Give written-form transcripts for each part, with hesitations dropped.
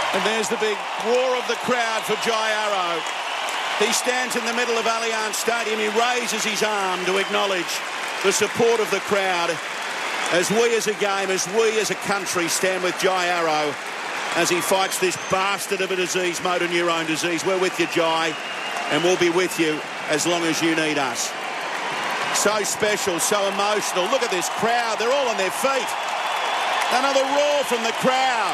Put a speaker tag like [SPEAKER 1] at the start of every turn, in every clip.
[SPEAKER 1] And there's the big roar of the crowd for Jai Arrow. He stands in the middle of Allianz Stadium. He raises his arm to acknowledge the support of the crowd as we as a game, as we as a country stand with Jai Arrow as he fights this bastard of a disease, motor neurone disease. We're with you, Jai, and we'll be with you as long as you need us. So special, so emotional. Look at this crowd. They're all on their feet. Another roar from the crowd.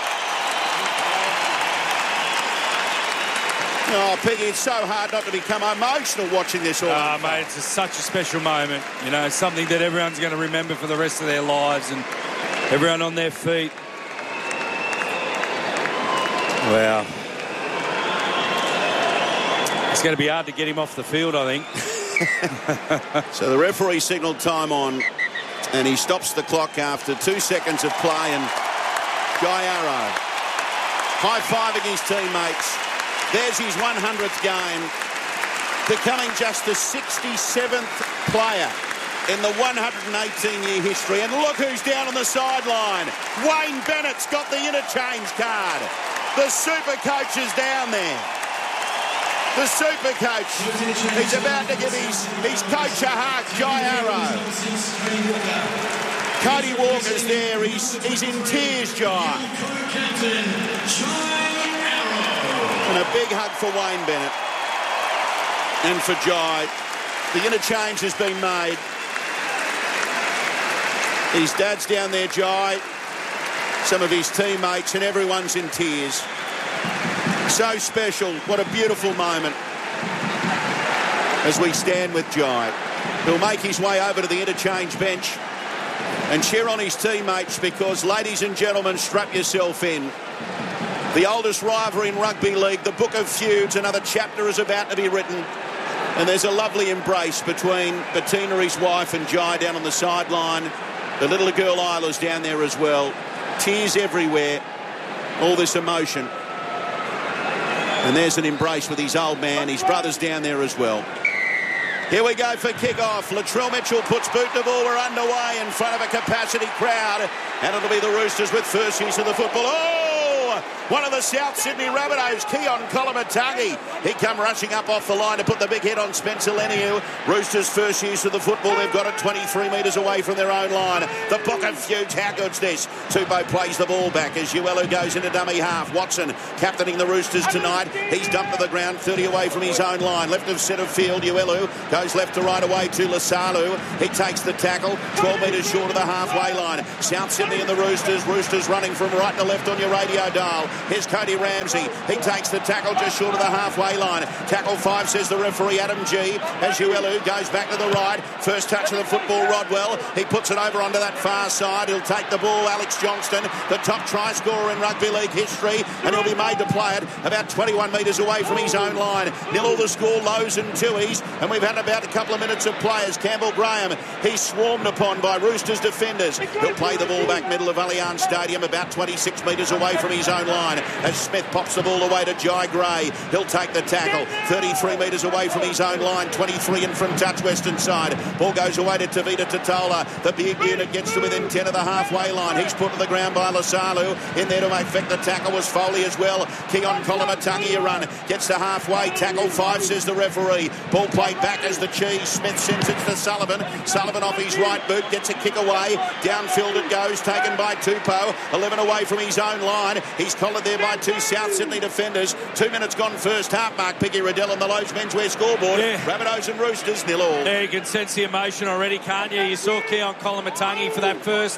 [SPEAKER 1] Oh, Piggy, it's so hard not to become emotional watching this all.
[SPEAKER 2] Mate, it's such a special moment. You know, something that everyone's going to remember for the rest of their lives, and everyone on their feet. Wow. It's going to be hard to get him off the field, I think.
[SPEAKER 1] So the referee signalled time on, and he stops the clock after 2 seconds of play, and Jai Arrow high-fiving his teammates. There's his 100th game, becoming just the 67th player in the 118-year history. And look who's down on the sideline. Wayne Bennett's got the interchange card. The super coach is down there. The super coach, he's about to give his coach a hug, Jai Arrow. Cody Walker's there, he's in tears, Jai. And a big hug for Wayne Bennett and for Jai. The interchange has been made. His dad's down there, Jai. Some of his teammates, and everyone's in tears. So special. What a beautiful moment as we stand with Jai. He'll make his way over to the interchange bench and cheer on his teammates because, ladies and gentlemen, strap yourself in. The oldest rivalry in rugby league, the Book of Feuds, another chapter is about to be written. And there's a lovely embrace between Bettina, his wife, and Jai down on the sideline. The little girl Isla's down there as well. Tears everywhere. All this emotion. And there's an embrace with his old man. His brother's down there as well. Here we go for kick-off. Latrell Mitchell puts boot to ball. We're underway in front of a capacity crowd. And it'll be the Roosters with first use of the football. Oh! One of the South Sydney Rabbitohs, Keon Koloamatangi. He come rushing up off the line to put the big hit on Spencer Leniu. Roosters first use of the football. They've got it 23 metres away from their own line. The Book of Feuds, how good's this? Tupou plays the ball back as Uelu goes into dummy half. Watson captaining the Roosters tonight. He's dumped to the ground, 30 away from his own line. Left of centre field, Uelu goes left to right away to Lasalu. He takes the tackle, 12 metres short of the halfway line. South Sydney and the Roosters. Roosters running from right to left on your radio dial. Here's Cody Ramsey. He takes the tackle just short of the halfway line. Tackle 5, says the referee, Adam G. As Uelu goes back to the right. First touch of the football, Rodwell. He puts it over onto that far side. He'll take the ball, Alex Johnston, the top try scorer in rugby league history, and he'll be made to play it about 21 metres away from his own line. Nil all the score, lows and twoies, and we've had about a couple of minutes of play as Campbell Graham, he's swarmed upon by Roosters defenders. He'll play the ball back middle of Allianz Stadium, about 26 metres away from his own line, as Smith pops the ball away to Jai Gray. He'll take the tackle, 33 metres away from his own line, 23 in from touch western side. Ball goes away to Tavita Totola. The big unit gets to within 10 of the halfway line. He's put to the ground by Lasalu. In there to effect the tackle was Foley as well. Keon Koloamatangi a run. Gets to halfway. Tackle 5, says the referee. Ball played back as the cheese. Smith sends it to Sullivan. Sullivan off his right boot. Gets a kick away. Downfield it goes. Taken by Tupou. 11 away from his own line. He's collared there by two South Sydney defenders. 2 minutes gone first half. Mark Piggy Riddell on the Lowe's menswear scoreboard. Yeah. Rabbitohs and Roosters 0-0.
[SPEAKER 2] Yeah, you can sense the emotion already, can't you? You saw Keon Koloamatangi for that first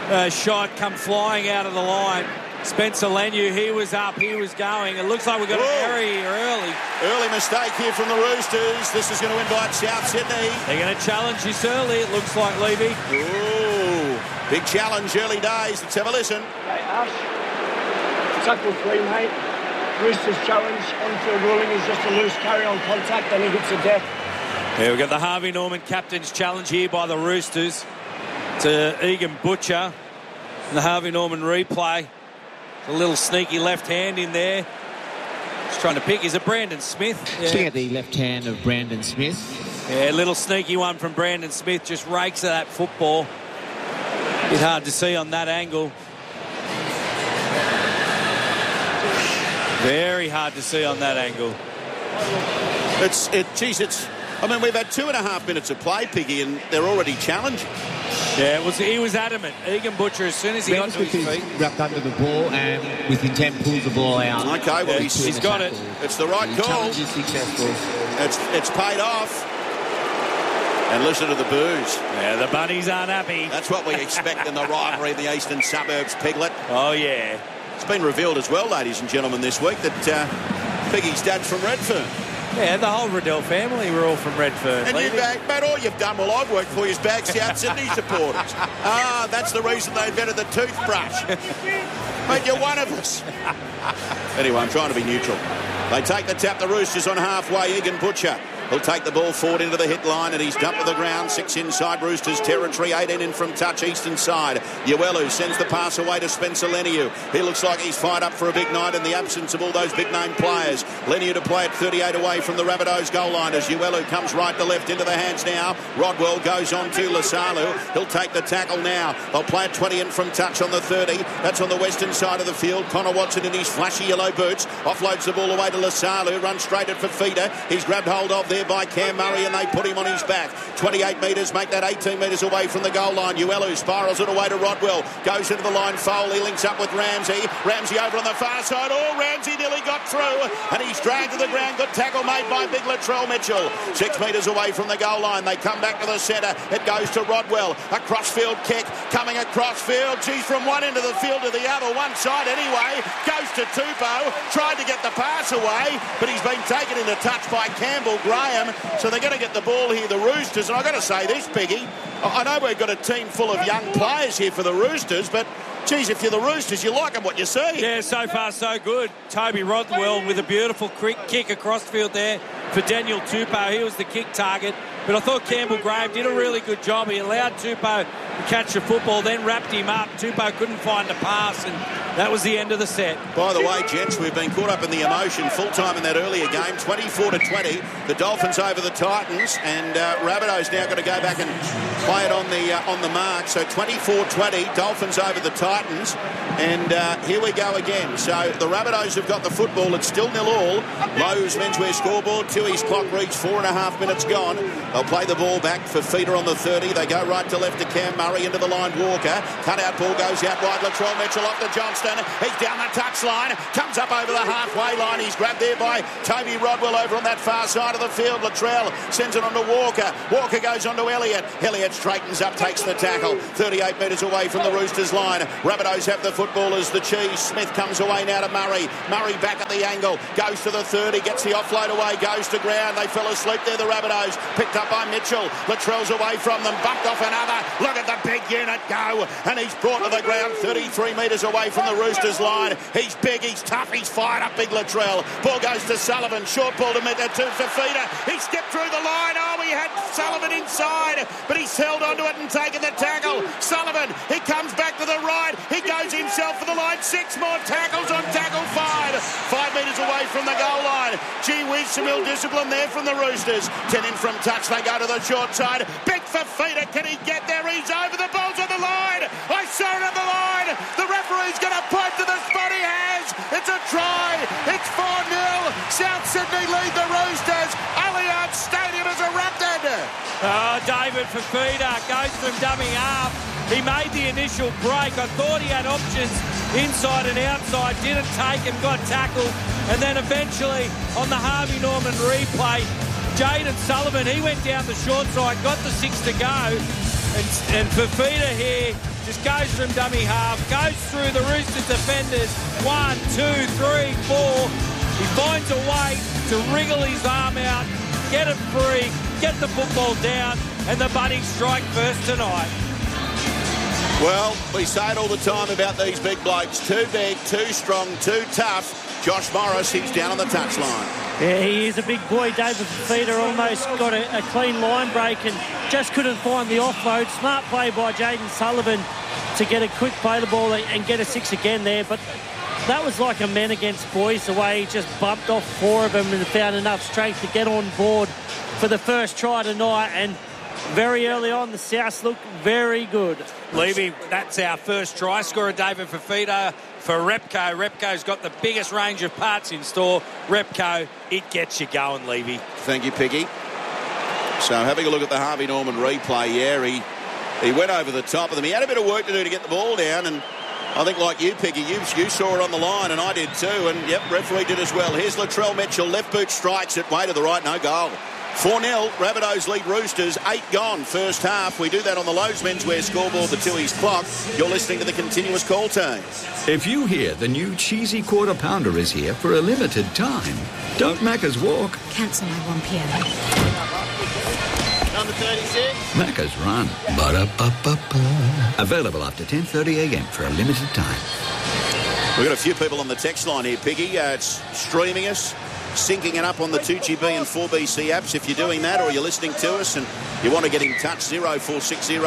[SPEAKER 2] shot come flying out of the line. Spencer Leniu, he was up, he was going. It looks like we've got an error here early.
[SPEAKER 1] Early mistake here from the Roosters. This is going to invite South Sydney.
[SPEAKER 2] They're going to challenge this early, it looks like, Levy.
[SPEAKER 1] Ooh, big challenge, early days. Let's have a listen.
[SPEAKER 3] Hey, Ash. Tackle 3, mate. Roosters challenge. On-field ruling is just a loose carry-on contact and he hits a death.
[SPEAKER 2] Yeah, we've got the Harvey Norman captain's challenge here by the Roosters to Egan Butcher. And the Harvey Norman replay. A little sneaky left hand in there. Just trying to pick. Is it Brandon Smith? Yeah.
[SPEAKER 4] Looking at the left hand of Brandon Smith.
[SPEAKER 2] Yeah, a little sneaky one from Brandon Smith. Just rakes at that football. Bit hard to see on that angle. very hard to see on that angle.
[SPEAKER 1] I mean, we've had 2.5 minutes of play, Piggy, and they're already challenging.
[SPEAKER 2] Yeah, he was adamant. Egan Butcher, as soon as he got to his feet,
[SPEAKER 4] wrapped under the ball and with intent pulls the ball out.
[SPEAKER 1] Okay, well,
[SPEAKER 2] he's got it.
[SPEAKER 1] It's the right call.
[SPEAKER 4] Challenge is successful.
[SPEAKER 1] It's paid off. And listen to the boos.
[SPEAKER 2] Yeah, the bunnies aren't happy.
[SPEAKER 1] That's what we expect in the rivalry in the eastern suburbs, Piglet.
[SPEAKER 2] Oh, yeah.
[SPEAKER 1] It's been revealed as well, ladies and gentlemen, this week that Piggy's dad's from Redfern.
[SPEAKER 2] Yeah, the whole Riddell family were all from Redfern.
[SPEAKER 1] And mate, all you've done while I've worked for you is bag South Sydney supporters. That's the reason they invented the toothbrush. Mate, you're one of us. Anyway, I'm trying to be neutral. They take the tap, the Roosters on halfway. Egan Butcher. He'll take the ball forward into the hit line and he's dumped to the ground. 6 inside Roosters territory, 18 in from touch, eastern side. Uelu sends the pass away to Spencer Leniu. He looks like he's fired up for a big night in the absence of all those big name players. Leniu to play at 38 away from the Rabbitohs goal line as Uelu comes right to left into the hands now. Rodwell goes on to Lasalu. He'll take the tackle now. They'll play at 20 in from touch on the 30. That's on the western side of the field. Connor Watson in his flashy yellow boots offloads the ball away to Lasalu. Runs straight at Fafita. He's grabbed hold of there by Cam Murray and they put him on his back. 28 metres, make that 18 metres away from the goal line. Uelu spirals it away to Rodwell. Goes into the line, Foley links up with Ramsey. Ramsey over on the far side. Oh, Ramsey nearly got through and he's dragged to the ground. Good tackle made by big Latrell Mitchell. 6 metres away from the goal line. They come back to the centre. It goes to Rodwell. A crossfield kick coming across field. Geez, from one end of the field to the other. One side anyway. Goes to Tupou. Tried to get the pass away, but he's been taken into touch by Campbell Graham. So they're going to get the ball here, the Roosters. And I've got to say this, Piggy. I know we've got a team full of young players here for the Roosters, but, geez, if you're the Roosters, you like them what you see.
[SPEAKER 2] Yeah, so far so good. Toby Rodwell with a beautiful kick across field there for Daniel Tupou. He was the kick target. But I thought Campbell Graham did a really good job. He allowed Tupou to catch the football, then wrapped him up. Tupou couldn't find a pass, and that was the end of the set.
[SPEAKER 1] By the way, gents, we've been caught up in the emotion. Full time in that earlier game, 24-20. The Dolphins over the Titans, and Rabbitohs now got to go back and play it on the mark. So 24-20, Dolphins over the Titans, and here we go again. So the Rabbitohs have got the football. It's still 0-0. Lowe's menswear scoreboard. Tui's clock reached 4.5 minutes gone. They'll play the ball back for Feeder on the 30. They go right to left to Cam Murray, into the line Walker. Cut-out ball goes out wide. Latrell Mitchell off to Johnston. He's down the touchline. Comes up over the halfway line. He's grabbed there by Toby Rodwell over on that far side of the field. Latrell sends it on to Walker. Walker goes on to Elliott. Elliott straightens up, takes the tackle. 38 metres away from the Roosters line. Rabbitohs have the football as the Cheese. Smith comes away now to Murray. Murray back at the angle. Goes to the 30. Gets the offload away. Goes to ground. They fell asleep there, the Rabbitohs. Picked up by Mitchell. Latrell's away from them. Bumped off another. Look at the big unit go. And he's brought to the ground 33 metres away from the Roosters line. He's big. He's tough. He's fired up, big Latrell. Ball goes to Sullivan. Short ball to Fafita. He skipped through the line. Oh, he had Sullivan inside, but he's held onto it and taken the tackle. Sullivan, he comes back to the right. He goes himself for the line. 6 more tackles on tackle 5. 5 metres away from the goal line. Gee whiz, some ill discipline there from the Roosters. 10 in from touch. They go to the short side. Big Fafita. Can he get there? He's over. The ball's on the line. I saw it on the line. The referee's going to point to the spot. He has. It's a try. It's 4-0. South Sydney lead the Roosters. Allianz Stadium has erupted.
[SPEAKER 2] Oh, David Fafita goes from dummy half. He made the initial break. I thought he had options inside and outside. Didn't take and got tackled. And then eventually on the Harvey Norman replay, Jaden Sullivan, he went down the short side, got the 6 to go. And Fafita here just goes from dummy half, goes through the Roosters defenders. 1, 2, 3, 4. He finds a way to wriggle his arm out, get it free, get the football down, and the Bunnies strike first tonight.
[SPEAKER 1] Well, we say it all the time about these big blokes. Too big, too strong, too tough. Josh Morris, he's down on the touchline.
[SPEAKER 5] Yeah, he is a big boy. David Fafita almost got a clean line break and just couldn't find the offload. Smart play by Jaden Sullivan to get a quick play the ball and get a 6 again there. But that was like a men against boys, the way he just bumped off 4 of them and found enough strength to get on board for the first try tonight. And very early on, the Souths looked very good.
[SPEAKER 2] Levy, that's our first try scorer, David Fafita. for Repco. Repco's got the biggest range of parts in store. Repco, it gets you going, Levy.
[SPEAKER 1] Thank you, Piggy. So having a look at the Harvey Norman replay, he went over the top of them. He had a bit of work to do to get the ball down, and I think like you, Piggy, you saw it on the line, and I did too, and yep, referee did as well. Here's Latrell Mitchell, left boot strikes it, way to the right, no goal. 4-0, Rabbitohs lead Roosters, 8 gone, first half. We do that on the Lowe's Menswear scoreboard, the Tooheys clock. You're listening to the continuous call team.
[SPEAKER 6] If you hear the new cheesy quarter pounder is here for a limited time, don't Macca's walk.
[SPEAKER 7] Cancel my 1pm.
[SPEAKER 8] Number 36.
[SPEAKER 6] Macca's run. Ba-da-ba-ba-ba. Available after 10:30am for a limited time.
[SPEAKER 1] We've got a few people on the text line here, Piggy. It's streaming us, syncing it up on the 2GB and 4BC apps. If you're doing that or you're listening to us and you want to get in touch, 0460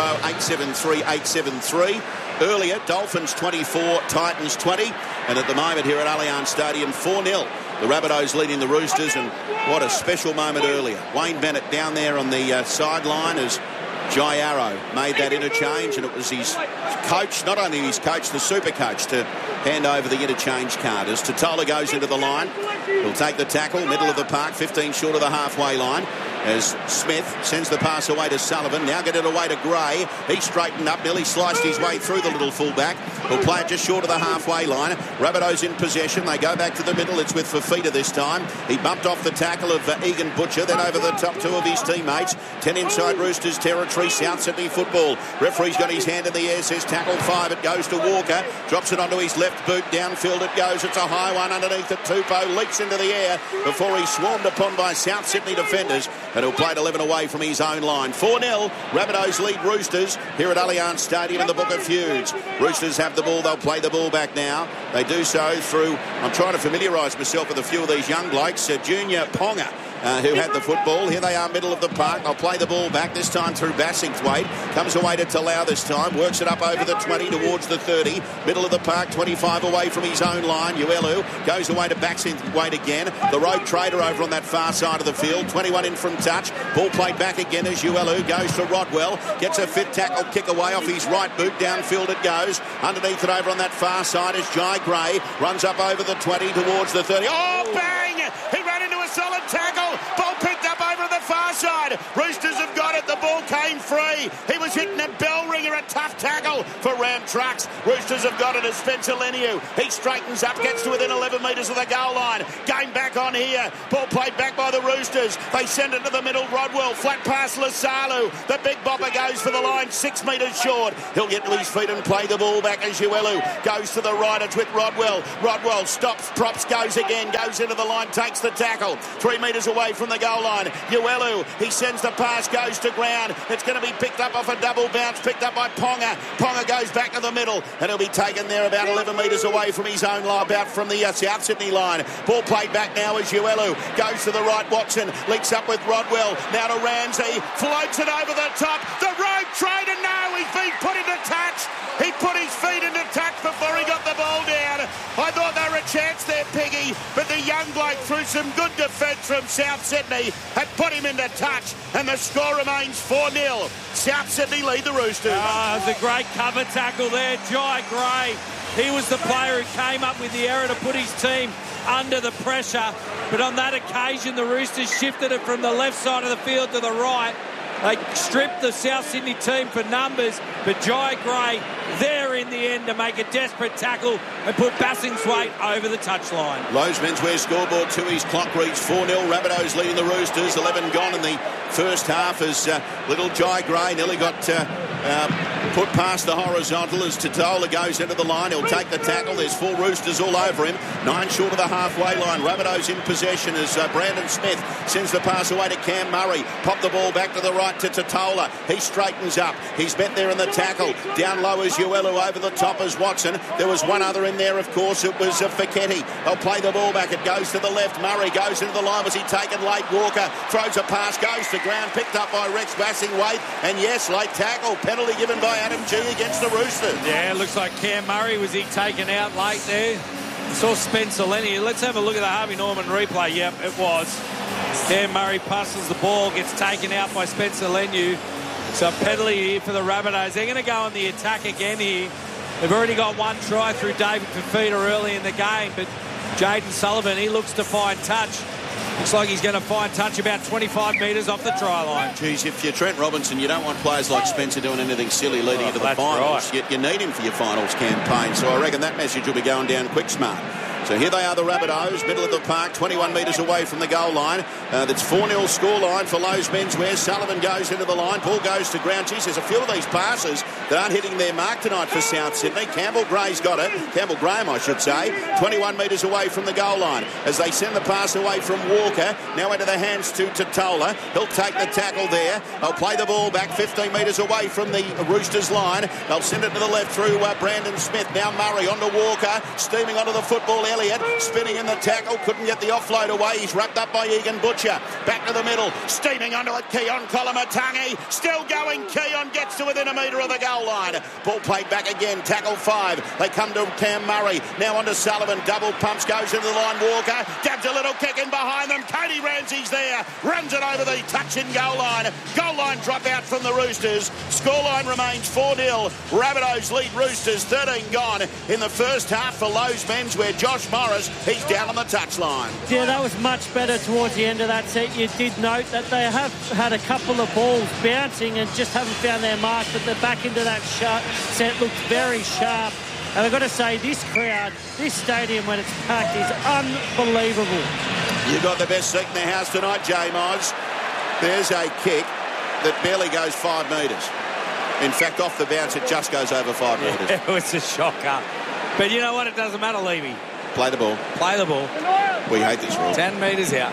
[SPEAKER 1] 873 873. Earlier, Dolphins 24, Titans 20. And at the moment here at Allianz Stadium, 4-0. The Rabbitohs leading the Roosters, and what a special moment earlier. Wayne Bennett down there on the sideline as Jai Arrow made that interchange, and it was his coach, not only his coach, the super coach, to hand over the interchange card. As Totola goes into the line, he'll take the tackle, middle of the park, 15 short of the halfway line. As Smith sends the pass away to Sullivan, now get it away to Gray. He straightened up, nearly sliced his way through the little fullback. He'll play it just short of the halfway line. Rabbitohs in possession. They go back to the middle. It's with Fafita this time. He bumped off the tackle of Egan Butcher, then over the top two of his teammates. 10 inside Roosters territory, South Sydney football. Referee's got his hand in the air, says tackle 5. It goes to Walker. Drops it onto his left boot. Downfield it goes. It's a high one underneath it. Tupou leaps into the air before he's swarmed upon by South Sydney defenders. And he'll play it 11 away from his own line. 4-0. Rabbitohs lead Roosters here at Allianz Stadium in the Book of Feuds. Roosters have the ball. They'll play the ball back now. They do so through, I'm trying to familiarise myself with a few of these young blokes. Junior Ponga, who had the football. Here they are, middle of the park. They'll play the ball back, this time through Bassingthwaite. Comes away to Talau this time. Works it up over the 20 towards the 30. Middle of the park, 25 away from his own line. Uelu goes away to Bassingthwaite again. The Road Trader over on that far side of the field. 21 in from touch. Ball played back again as Uelu goes to Rodwell. Gets a fit tackle, kick away off his right boot. Downfield it goes. Underneath it over on that far side is Jai Gray. Runs up over the 20 towards the 30. Oh, bang! He ran into a solid tackle. Ball picked up over the far side. Roosters have got it. The ball came free. He was hitting a bell ringer, a tough tackle for Ram Trucks. Roosters have got it as Spencer Leniu. He straightens up, gets to within 11 metres of the goal line. Game back on here. Ball played back by the Roosters. They send it to the middle. Rodwell, flat pass Lasalu. The big bopper goes for the line, 6 metres short. He'll get to his feet and play the ball back as Uelu goes to the right. It's with Rodwell. Rodwell stops, props, goes again, goes into the line, takes the tackle. 3 metres away from the goal line. Uelu, he sends the pass, goes to ground. It's going to be picked up off a double bounce, picked up by Ponga. Ponga goes back to the middle, and he'll be taken there about 11 metres away from his own line, about from the South Sydney line. Ball played back now as Uelu goes to the right. Watson links up with Rodwell. Now to Ramsey, floats it over the top. The Road Trader, no, he's been put into touch. He put his feet into touch before he got the ball down. I thought they were a chance there, Piggy, but the young bloke, through some good defence from South Sydney, had put him into touch, and the score remains 4-0. South Sydney lead the Roosters.
[SPEAKER 2] Oh, the great cover tackle there, Jai Gray. He was the player who came up with the error to put his team under the pressure, but on that occasion the Roosters shifted it from the left side of the field to the right. They stripped the South Sydney team for numbers, but Jai Gray there in the end to make a desperate tackle and put Bassingthwaite over the touchline.
[SPEAKER 1] Lowe's Menswear scoreboard, Tooheys clock reads 4-0. Rabbitohs leading the Roosters. 11 gone in the first half as little Jai Gray nearly got put past the horizontal as Totola goes into the line. He'll take the tackle. There's 4 Roosters all over him. 9 short of the halfway line. Rabbitohs in possession as Brandon Smith sends the pass away to Cam Murray. Pop the ball back to the right to Totola. He straightens up. He's met there in the tackle. Down low is Uelu, over the top as Watson. There was one other in there, of course. It was Fiketti. They'll play the ball back. It goes to the left. Murray goes into the line. Was he taken late? Walker throws a pass, goes to ground, picked up by Rex Bassingthwaite. And yes, late tackle. Penalty given by Adam G against the Roosters.
[SPEAKER 2] Yeah, it looks like Cam Murray. Was he taken out late there? Saw Spencer Lenny. Let's have a look at the Harvey Norman replay. Yep, it was. Cam Murray passes the ball, gets taken out by Spencer Leniu. So penalty here for the Rabbitohs. They're going to go on the attack again here. They've already got one try through David Fifita early in the game, but Jayden Sullivan, he looks to find touch. Looks like he's going to find touch about 25 metres off the try line.
[SPEAKER 1] Geez, if you're Trent Robinson, you don't want players like Spencer doing anything silly leading into the finals.
[SPEAKER 2] Right.
[SPEAKER 1] You need him for your finals campaign, so I reckon that message will be going down quick smart. So here they are, the Rabbitohs, middle of the park, 21 metres away from the goal line. That's 4-0 scoreline for Lowe's menswear. Sullivan goes into the line. Ball goes to ground. Geez, there's a few of these passes that aren't hitting their mark tonight for South Sydney. Campbell Gray's got it. Campbell Graham, I should say. 21 metres away from the goal line as they send the pass away from Walker. Now into the hands to Totola. He'll take the tackle there. They'll play the ball back 15 metres away from the Roosters line. They'll send it to the left through Brandon Smith. Now Murray onto Walker. Steaming onto the football. Elliott spinning in the tackle. Couldn't get the offload away. He's wrapped up by Egan Butcher. Back to the middle. Steaming onto it. Keon Koloamatangi. Still going. Keon gets to within a metre of the goal line. Ball played back again. Tackle 5. They come to Cam Murray. Now onto Sullivan. Double pumps. Goes into the line. Walker. Dabs a little kick in behind them. Cody Ramsey's there. Runs it over the touch and goal line. Goal line drop out from the Roosters. Scoreline remains 4-0. Rabbitohs lead Roosters. 13 gone in the first half for Lowe's menswear. Josh Morris, he's down on the touchline.
[SPEAKER 5] Yeah, that was much better towards the end of that set. You did note that they have had a couple of balls bouncing and just haven't found their mark, but the back into that set looked very sharp. And I've got to say, this crowd, this stadium when it's packed is unbelievable.
[SPEAKER 1] You've got the best seat in the house tonight, J. Moz. There's a kick that barely goes 5 metres. In fact, off the bounce, it just goes over 5 metres.
[SPEAKER 2] It was a shocker. But you know what? It doesn't matter, Levy.
[SPEAKER 1] Play the ball.
[SPEAKER 2] Play the ball.
[SPEAKER 1] We hate this rule.
[SPEAKER 2] 10 metres out.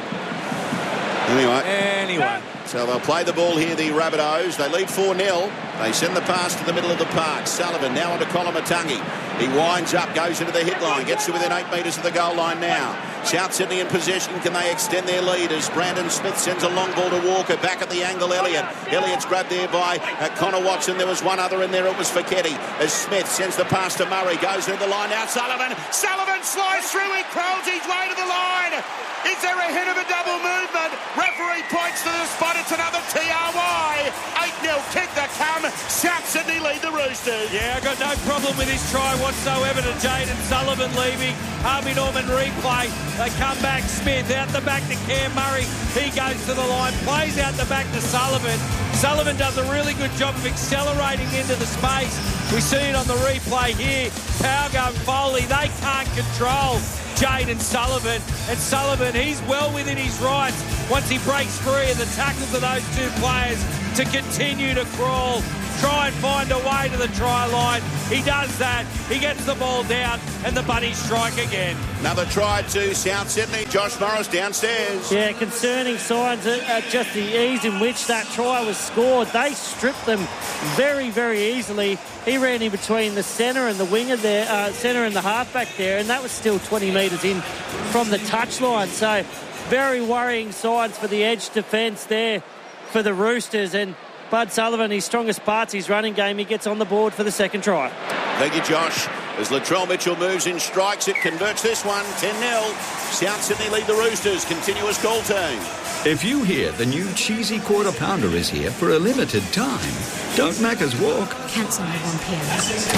[SPEAKER 1] Anyway. So they'll play the ball here, the Rabbitohs. They lead 4-0. They send the pass to the middle of the park. Sullivan now onto Koloamatangi. He winds up, goes into the hit line, gets to within 8 metres of the goal line now. South Sydney in possession. Can they extend their lead as Brandon Smith sends a long ball to Walker. Back at the angle, Elliott. Elliott's grabbed there by Connor Watson. There was one other in there. It was Fiketti. As Smith sends the pass to Murray. Goes into the line now. Sullivan slides through. He crawls his way to the line. Is there a hit of a double movement? Referee points to the spot. It's another TRY. 8-0 kick to come. South Sydney lead the Roosters.
[SPEAKER 2] Yeah, I've got no problem with his try whatsoever to Jayden Sullivan leaving. Harvey Norman replay. They come back. Smith out the back to Cam Murray. He goes to the line. Plays out the back to Sullivan. Sullivan does a really good job of accelerating into the space. We see it on the replay here. Tauga and Foley, they can't control Jayden Sullivan. And Sullivan, he's well within his rights once he breaks free of the tackles of those two players to continue to crawl, try and find a way to the try line. He does that. He gets the ball down and the Bunnies strike again.
[SPEAKER 1] Another try to South Sydney. Josh Morris downstairs.
[SPEAKER 5] Yeah, concerning signs at just the ease in which that try was scored. They stripped them very, very easily. He ran in between the centre and the winger there, centre and the halfback there, and that was still 20 metres in from the touchline. So very worrying signs for the edge defence there for the Roosters. And Bud Sullivan, his strongest part's his running game. He gets on the board for the second try.
[SPEAKER 1] Thank you, Josh. As Latrell Mitchell moves in strikes, it converts this one 10-0. South Sydney lead the Roosters. Continuous call team.
[SPEAKER 6] If you hear the new cheesy quarter pounder is here for a limited time, don't Macca's walk.
[SPEAKER 7] Cancel at 1 p.m.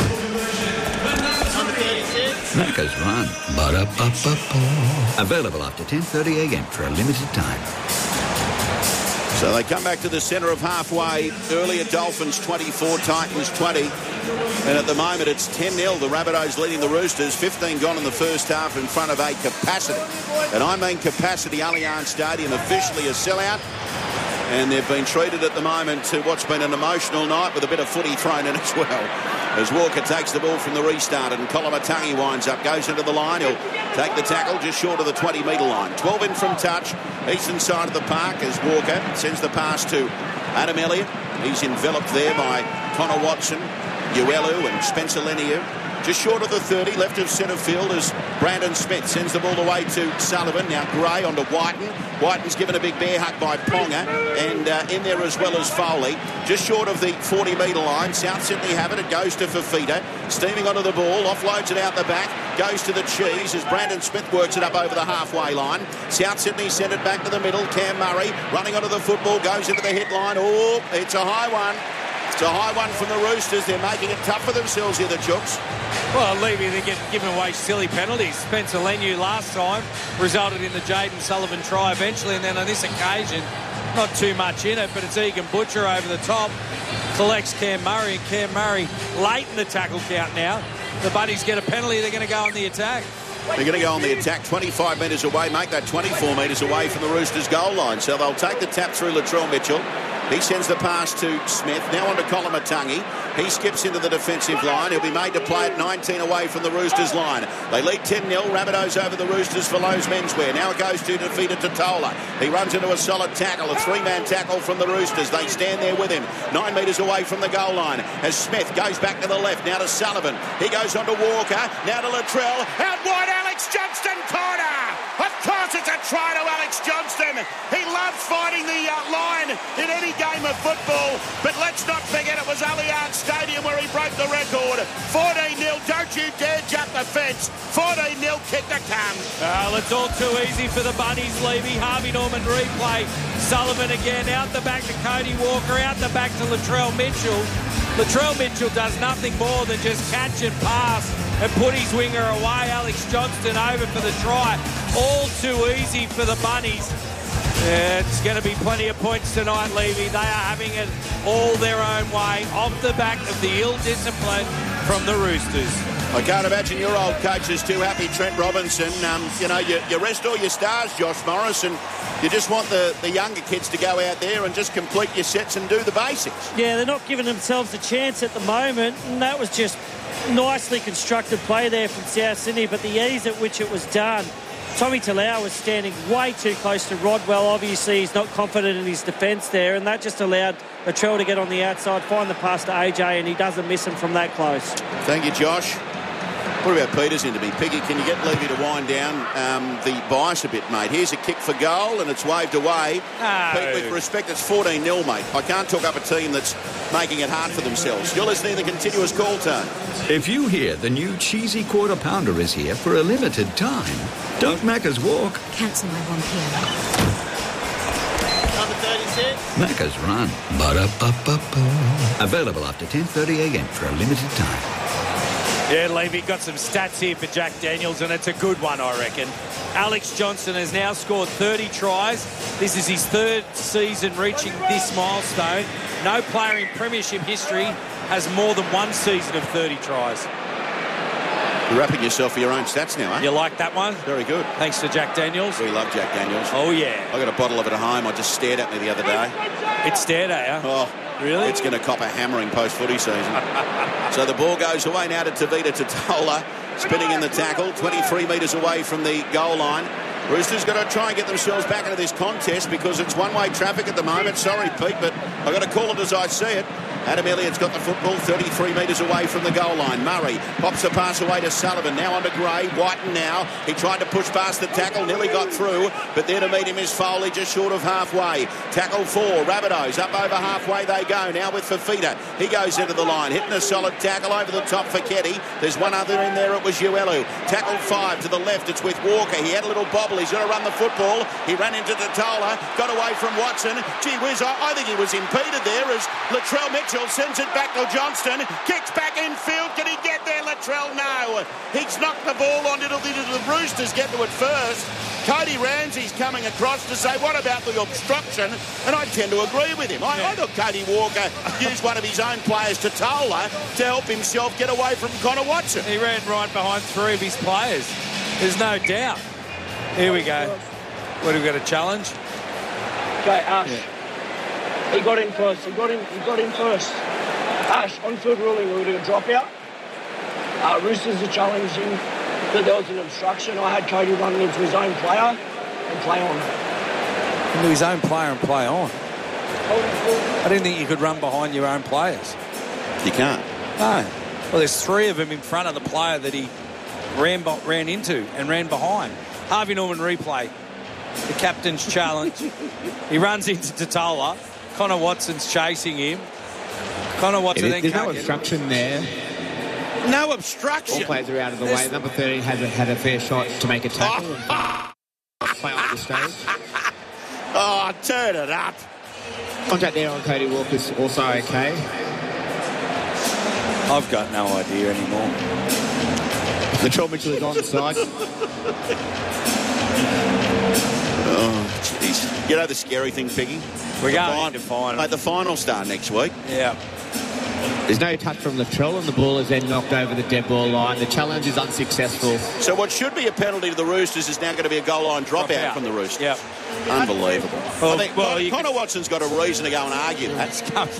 [SPEAKER 8] Number 36.
[SPEAKER 6] Macca's run. Ba-da-ba-ba-ba. Available after 10:30 a.m. for a limited time.
[SPEAKER 1] So they come back to the centre of halfway. Earlier Dolphins 24, Titans 20. And at the moment it's 10-0. The Rabbitohs leading the Roosters. 15 gone in the first half in front of a capacity. And I mean capacity. Allianz Stadium officially a sellout. And they've been treated at the moment to what's been an emotional night with a bit of footy thrown in as well. As Walker takes the ball from the restart and Koloamatangi winds up, goes into the line. He'll take the tackle just short of the 20-metre line. 12 in from touch. Eastern side of the park as Walker sends the pass to Adam Elliott. He's enveloped there by Connor Watson, Uelu and Spencer Leniu. Just short of the 30, left of centre field as Brandon Smith sends the ball away to Sullivan. Now Gray onto Whiten. Whiten's given a big bear hug by Ponga. And in there as well as Foley. Just short of the 40-metre line. South Sydney have it. It goes to Fifita. Steaming onto the ball. Offloads it out the back. Goes to the cheese as Brandon Smith works it up over the halfway line. South Sydney send it back to the middle. Cam Murray running onto the football. Goes into the hit line. Oh, it's a high one. It's a high one from the Roosters. They're making it tough for themselves here, the Chooks.
[SPEAKER 2] Well, Levy, they're giving away silly penalties. Spencer Leniu last time resulted in the Jaden Sullivan try eventually, and then on this occasion, not too much in it, but it's Egan Butcher over the top, collects Cam Murray, and Cam Murray late in the tackle count now. The Buddies get a penalty, they're going to go on the attack.
[SPEAKER 1] They're going to go on the attack 25 metres away, make that 24 metres away from the Roosters' goal line. So they'll take the tap through Latrell Mitchell. He sends the pass to Smith. Now on to Koloamatangi. He skips into the defensive line. He'll be made to play at 19 away from the Roosters' line. They lead 10-0. Rabbitohs over the Roosters for Lowe's Menswear. Now it goes to defeater Totola. He runs into a solid tackle, a three-man tackle from the Roosters. They stand there with him, 9 metres away from the goal line. As Smith goes back to the left, now to Sullivan. He goes on to Walker, now to Latrell. Out wide, Alex Johnston, corner! Of course it's a try to Alex Johnston. He loves fighting the line in any game of football, but let's not forget it was Allianz Stadium where he broke the record. 14-0, don't you dare jump the fence. 14-0, kick to come.
[SPEAKER 2] Well, it's all too easy for the Bunnies, Levy. Harvey Norman replay. Sullivan again, out the back to Cody Walker, out the back to Latrell Mitchell. Latrell Mitchell does nothing more than just catch and pass and put his winger away. Alex Johnston over for the try. All too easy for the Bunnies. It's going to be plenty of points tonight, Levy. They are having it all their own way, off the back of the ill discipline from the Roosters.
[SPEAKER 1] I can't imagine your old coach is too happy, Trent Robinson. You rest all your stars, Josh Morris, and you just want the younger kids to go out there and just complete your sets and do the basics.
[SPEAKER 5] Yeah, they're not giving themselves a chance at the moment, and that was just nicely constructed play there from South Sydney, but the ease at which it was done. Tommy Talau was standing way too close to Rodwell. Obviously, he's not confident in his defence there, and that just allowed Latrell to get on the outside, find the pass to AJ, and he doesn't miss him from that close.
[SPEAKER 1] Thank you, Josh. What about Peters in to be? Piggy, can you get Levy to wind down the bias a bit, mate? Here's a kick for goal, and it's waved away.
[SPEAKER 2] No.
[SPEAKER 1] Pete, with respect, it's 14-0, mate. I can't talk up a team that's making it hard for themselves. You're listening to the continuous call tone.
[SPEAKER 6] If you hear the new cheesy quarter pounder is here for a limited time, don't Macca's walk.
[SPEAKER 7] Cancel my 1 p.m.
[SPEAKER 8] Number 36.
[SPEAKER 6] Macca's run. Ba-da-ba-ba-ba. Available after 10:30 a.m. for a limited time.
[SPEAKER 2] Yeah, Levy got some stats here for Jack Daniels, and it's a good one, I reckon. Alex Johnston has now scored 30 tries. This is his third season reaching this milestone. No player in premiership history has more than one season of 30 tries.
[SPEAKER 1] You're wrapping yourself for your own stats now, eh?
[SPEAKER 2] You like that one?
[SPEAKER 1] Very good.
[SPEAKER 2] Thanks to Jack Daniels.
[SPEAKER 1] We love Jack Daniels.
[SPEAKER 2] Oh, yeah.
[SPEAKER 1] I got a bottle of it at home. I just stared at me the other day.
[SPEAKER 2] It stared at you?
[SPEAKER 1] Oh,
[SPEAKER 2] really?
[SPEAKER 1] It's going to cop a hammering post-footy season. So the ball goes away now to Tavita Totola, spinning in the tackle, 23 metres away from the goal line. Roosters got to try and get themselves back into this contest because it's one-way traffic at the moment. Sorry, Pete, but I've got to call it as I see it. Adam Elliott's got the football 33 metres away from the goal line. Murray pops the pass away to Sullivan. Now on to Gray. Whiten now. He tried to push past the tackle. Nearly got through. But there to meet him is Foley just short of halfway. Tackle 4. Rabbitohs up over halfway they go. Now with Fafita. He goes into the line. Hitting a solid tackle over the top for Ketty. There's one other in there. It was Uelu. Tackle 5 to the left. It's with Walker. He had a little bobble. He's got to run the football. He ran into Totola. Got away from Watson. Gee whiz, I think he was impeded there as Latrell Mitchell sends it back to Johnston. Kicks back in field. Can he get there, Latrell? No. He's knocked the ball onto the Roosters. Get to it first. Cody Ramsey's coming across to say, what about the obstruction? And I tend to agree with him. I thought Cody Walker used one of his own players, Totola, to help himself get away from Connor Watson.
[SPEAKER 2] He ran right behind 3 of his players. There's no doubt. Here we go. What, have we got a challenge?
[SPEAKER 3] Okay, Ash. Yeah. He got in first. He got in first. Ash, on-field ruling, we were going to drop out. Roosters are challenging that there was an obstruction. I had Cody running into his own player and play on.
[SPEAKER 2] Into his own player and play on? I didn't think you could run behind your own players.
[SPEAKER 1] You can't.
[SPEAKER 2] No. Well, there's 3 of them in front of the player that he ran into and ran behind. Harvey Norman replay. The captain's challenge. He runs into Totola. Connor Watson's chasing him. Connor Watson then
[SPEAKER 4] there's no obstruction there.
[SPEAKER 1] No obstruction.
[SPEAKER 4] All players are out of the way. Number 13 had a fair shot to make a tackle. Play on the stage.
[SPEAKER 1] Oh, turn it up.
[SPEAKER 4] Contact there on Cody Walker's also okay.
[SPEAKER 2] I've got no idea anymore.
[SPEAKER 4] Latrell Mitchell is onside.
[SPEAKER 1] Oh, jeez. You know the scary thing, Piggy?
[SPEAKER 2] We're going to final.
[SPEAKER 1] Mate, the final start next week.
[SPEAKER 2] Yeah.
[SPEAKER 4] There's no touch from Latrell, and the ball is then knocked over the dead ball line. The challenge is unsuccessful.
[SPEAKER 1] So what should be a penalty to the Roosters is now going to be a goal line dropout from the Roosters.
[SPEAKER 2] Yeah.
[SPEAKER 1] Unbelievable.
[SPEAKER 2] Well,
[SPEAKER 1] I think Connor Watson's got a reason to go and argue that.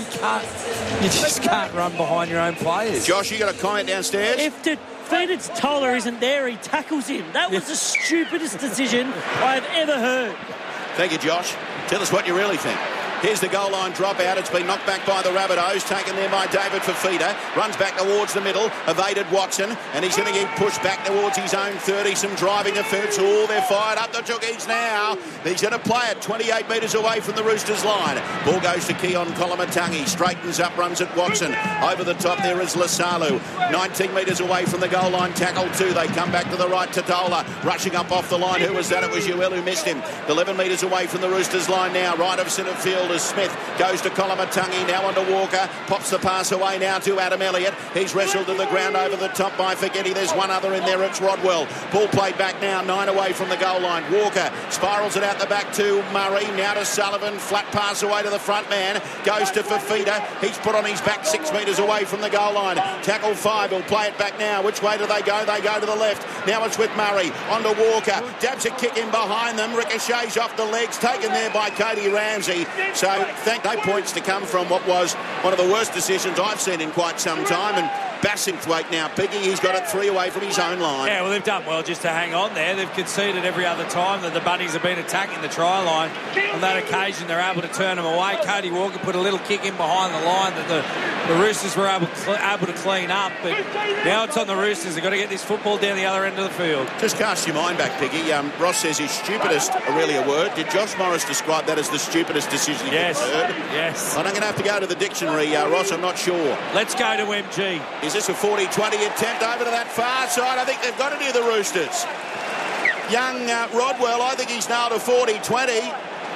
[SPEAKER 2] You just can't run behind your own players.
[SPEAKER 1] Josh, you got a comment downstairs?
[SPEAKER 5] If Phoenix Toller isn't there, he tackles him. That was the stupidest decision I've ever heard.
[SPEAKER 1] Thank you, Josh. Tell us what you really think. Here's the goal line dropout. It's been knocked back by the Rabbitohs, taken there by David Fifita. Runs back towards the middle, evaded Watson, and he's going to get pushed back towards his own 30. Some driving offence. Oh, they're fired up the Chookies now. He's going to play it 28 metres away from the Roosters line. Ball goes to Keon Kolomatangi. Straightens up, runs at Watson. Over the top there is Lasalu. 19 metres away from the goal line. Tackle 2. They come back to the right to Tola. Rushing up off the line. Who was that? It was Uel who missed him. 11 metres away from the Roosters line now. Right of centre field. As Smith goes to Kolomatangi, now onto Walker, pops the pass away now to Adam Elliott. He's wrestled to the ground over the top by Forgetty. There's one other in there, it's Rodwell. Ball played back now, 9 away from the goal line. Walker spirals it out the back to Murray, now to Sullivan, flat pass away to the front man, goes to Fifita. He's put on his back 6 metres away from the goal line. Tackle 5, he'll play it back now. Which way do they go? They go to the left. Now it's with Murray, onto Walker, dabs a kick in behind them, ricochets off the legs, taken there by Cody Ramsey. So thank no points to come from what was one of the worst decisions I've seen in quite some time. And Bassingthwaite now, Piggy, he's got it 3 away from his own line.
[SPEAKER 2] Yeah, well, they've done well just to hang on there. They've conceded every other time that the Bunnies have been attacking the try line. On that occasion, they're able to turn them away. Cody Walker put a little kick in behind the line that the Roosters were able to clean up. But now it's on the Roosters. They've got to get this football down the other end of the field.
[SPEAKER 1] Just cast your mind back, Piggy. Ross says his stupidest, really a word. Did Josh Morris describe that as the stupidest decision he's heard?
[SPEAKER 2] Yes.
[SPEAKER 1] I'm going to have to go to the dictionary, Ross. I'm not sure.
[SPEAKER 2] Let's go to MG.
[SPEAKER 1] Is this a 40-20 attempt over to that far side? I think they've got it near the Roosters. Young Rodwell, I think he's nailed a 40-20.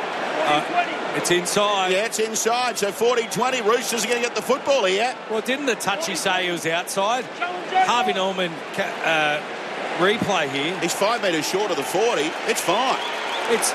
[SPEAKER 2] It's inside.
[SPEAKER 1] Yeah, it's inside. So 40-20. Roosters are going to get the football here.
[SPEAKER 2] Well, didn't the touchy say he was outside? Harvey Norman replay here.
[SPEAKER 1] He's 5 metres short of the 40. It's fine.
[SPEAKER 2] It's...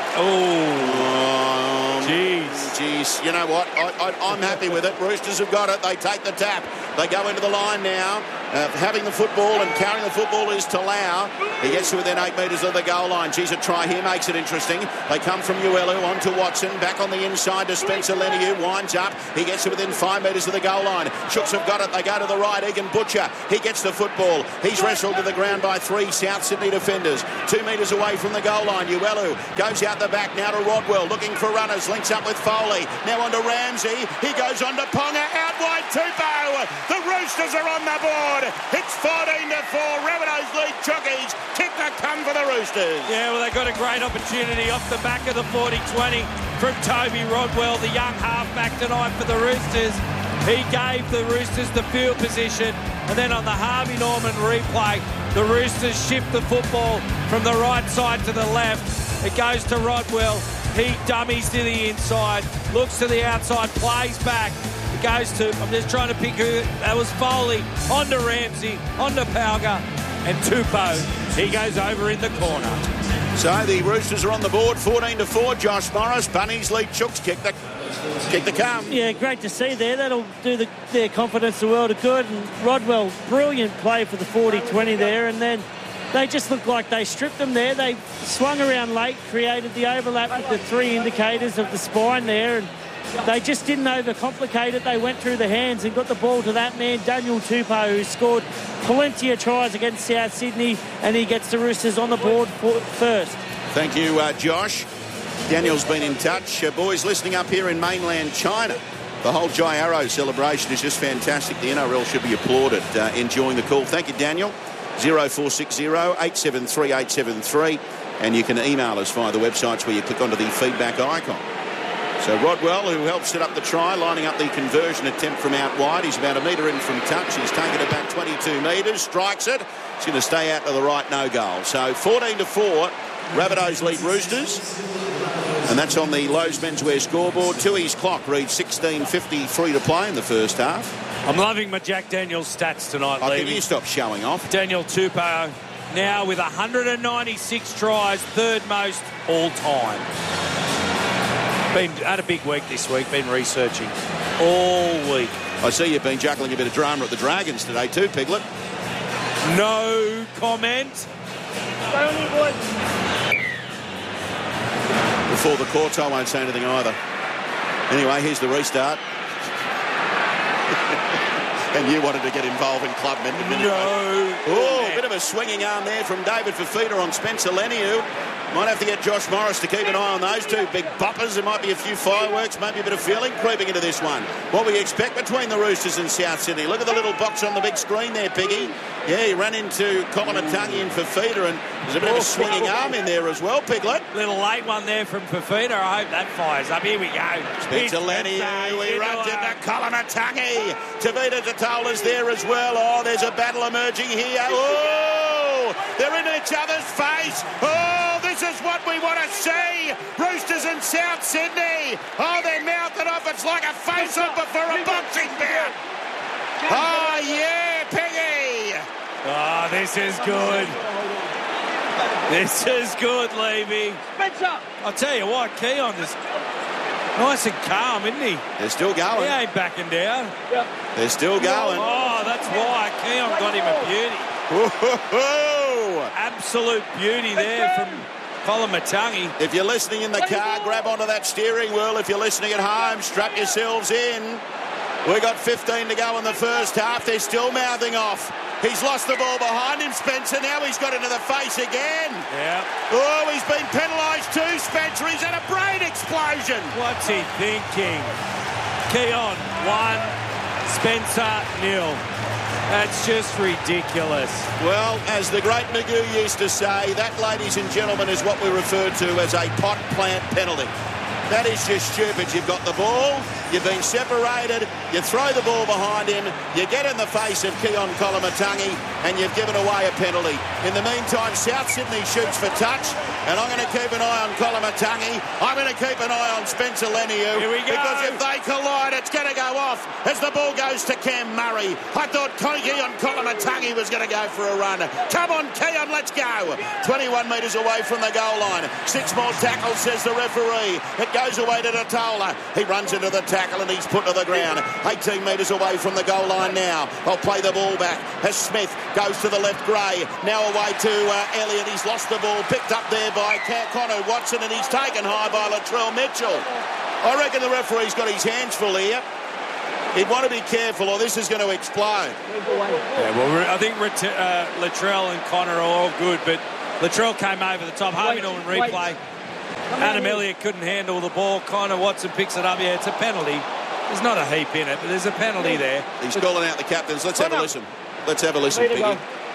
[SPEAKER 1] Jeez. You know what? I'm happy with it. Roosters have got it. They take the tap. They go into the line now. Having the football and carrying the football is Talau. He gets to within 8 metres of the goal line. Geez, a try here makes it interesting. They come from Uelu on to Watson. Back on the inside to Spencer Leniu. Winds up. He gets to within 5 metres of the goal line. Shooks have got it. They go to the right. Egan Butcher. He gets the football. He's wrestled to the ground by 3 South Sydney defenders. 2 metres away from the goal line. Uelu goes out the back now to Rodwell. Looking for runners. Links up with Foley. Now on to Ramsey. He goes on to Ponga. Out wide Tupou. The Roosters are on the board. It's 14-4. Rabbitohs lead Chookies. Kick to come for the Roosters.
[SPEAKER 2] Yeah, well, they got a great opportunity off the back of the 40-20 from Toby Rodwell, the young halfback tonight for the Roosters. He gave the Roosters the field position, and then on the Harvey Norman replay, the Roosters shift the football from the right side to the left. It goes to Rodwell. He dummies to the inside, looks to the outside, plays back. It goes to, I'm just trying to pick who, that was Foley, on to Ramsey, on to Pauga, and Tupou. He goes over in the corner.
[SPEAKER 1] So the Roosters are on the board, 14-4. Josh Morris, Bunnies lead Chooks, kick the come.
[SPEAKER 5] Yeah, great to see there. That'll do their confidence the world of good. And Rodwell, brilliant play for the 40-20 there. And then they just looked like they stripped them there. They swung around late, created the overlap with the 3 indicators of the spine there. And they just didn't overcomplicate it. They went through the hands and got the ball to that man, Daniel Tupou, who scored plenty of tries against South Sydney, and he gets the Roosters on the board first.
[SPEAKER 1] Thank you, Josh. Daniel's been in touch. Boys listening up here in mainland China, the whole Jai Arrow celebration is just fantastic. The NRL should be applauded. Enjoying the call. Thank you, Daniel. 0460 873 873. And you can email us via the websites where you click onto the feedback icon. So Rodwell, who helped set up the try, lining up the conversion attempt from out wide. He's about a metre in from touch. He's taken it back 22 metres, strikes it. He's going to stay out to the right, no goal. So 14-4, Rabbitohs lead Roosters. And that's on the Lowe's Menswear scoreboard. Tui's clock reads 16:53 to play in the first half.
[SPEAKER 2] I'm loving my Jack Daniels stats tonight,
[SPEAKER 1] I think
[SPEAKER 2] Levy.
[SPEAKER 1] you stop showing off.
[SPEAKER 2] Daniel Tupou now with 196 tries, third most all time. Had a big week this week, been researching all week.
[SPEAKER 1] I see you've been juggling a bit of drama at the Dragons today too, Piglet.
[SPEAKER 2] No comment.
[SPEAKER 1] Before the courts, I won't say anything either. Anyway, here's the restart. And you wanted to get involved in club men.
[SPEAKER 2] No.
[SPEAKER 1] Oh, a bit of a swinging arm there from David Fifita on Spencer Leniu. Might have to get Josh Morris to keep an eye on those two big boppers. There might be a few fireworks, maybe a bit of feeling creeping into this one. What we expect between the Roosters and South Sydney. Look at the little box on the big screen there, Piggy. Yeah, he ran into Koloamatangi and Fifita, and there's a bit of a swinging arm in there as well, Piglet.
[SPEAKER 2] Little late one there from Fifita. I hope that fires up. Here we go.
[SPEAKER 1] Spencer Leniu, he runs into Koloamatangi. Tavita Tatola's there as well. Oh, there's a battle emerging here. Oh, they're in each other's face. Oh, this is what we want to see. Roosters and South Sydney. Oh, they're mouthing off. It's like a face-off before a boxing bout. Oh, yeah, Piggy.
[SPEAKER 2] Oh, this is good. This is good, Levy.
[SPEAKER 3] Spencer.
[SPEAKER 2] I'll tell you what, Keon is nice and calm, isn't he?
[SPEAKER 1] They're still going.
[SPEAKER 2] He ain't backing down.
[SPEAKER 3] Yep.
[SPEAKER 1] They're still going.
[SPEAKER 2] Oh, that's why Keon got him a beauty.
[SPEAKER 1] Whoa.
[SPEAKER 2] Absolute beauty there from Koloamatangi.
[SPEAKER 1] If you're listening in the car, grab onto that steering wheel. If you're listening at home, strap yourselves in. We've got 15 to go in the first half. They're still mouthing off. He's lost the ball behind him, Spencer. Now he's got into the face again.
[SPEAKER 2] Yeah.
[SPEAKER 1] Oh, he's been penalised too, Spencer. He's had a brain explosion.
[SPEAKER 2] What's he thinking? Keon 1, Spencer 0. That's just ridiculous.
[SPEAKER 1] Well, as the great Magoo used to say, that, ladies and gentlemen, is what we refer to as a pot plant penalty. That is just stupid. You've got the ball, you've been separated, you throw the ball behind him, you get in the face of Keon Koloamatangi, and you've given away a penalty. In the meantime, South Sydney shoots for touch, and I'm going to keep an eye on Koloamatangi. I'm going to keep an eye on Spencer Leniu.
[SPEAKER 2] Here we go.
[SPEAKER 1] Because if they collide, it's going to go off as the ball goes to Cam Murray. I thought Keon Koloamatangi was going to go for a run. Come on, Keon, let's go. 21 metres away from the goal line. 6 more tackles, says the referee. It goes away to Tatola. He runs into the tackle and he's put to the ground. 18 metres away from the goal line now. I'll play the ball back as Smith goes to the left. Gray now away to Elliott. He's lost the ball, picked up there by Connor Watson, and he's taken high by Latrell Mitchell. I reckon the referee's got his hands full here. He'd want to be careful or this is going to explode.
[SPEAKER 2] Yeah, well, I think Latrell and Connor are all good, but Latrell came over the top. Harvey Norman replay. Adam Elliott couldn't handle the ball. Connor Watson picks it up. Yeah, it's a penalty. There's not a heap in it, but there's a penalty there.
[SPEAKER 1] He's calling out the captains. Let's have a listen. Let's have a listen, Piggy.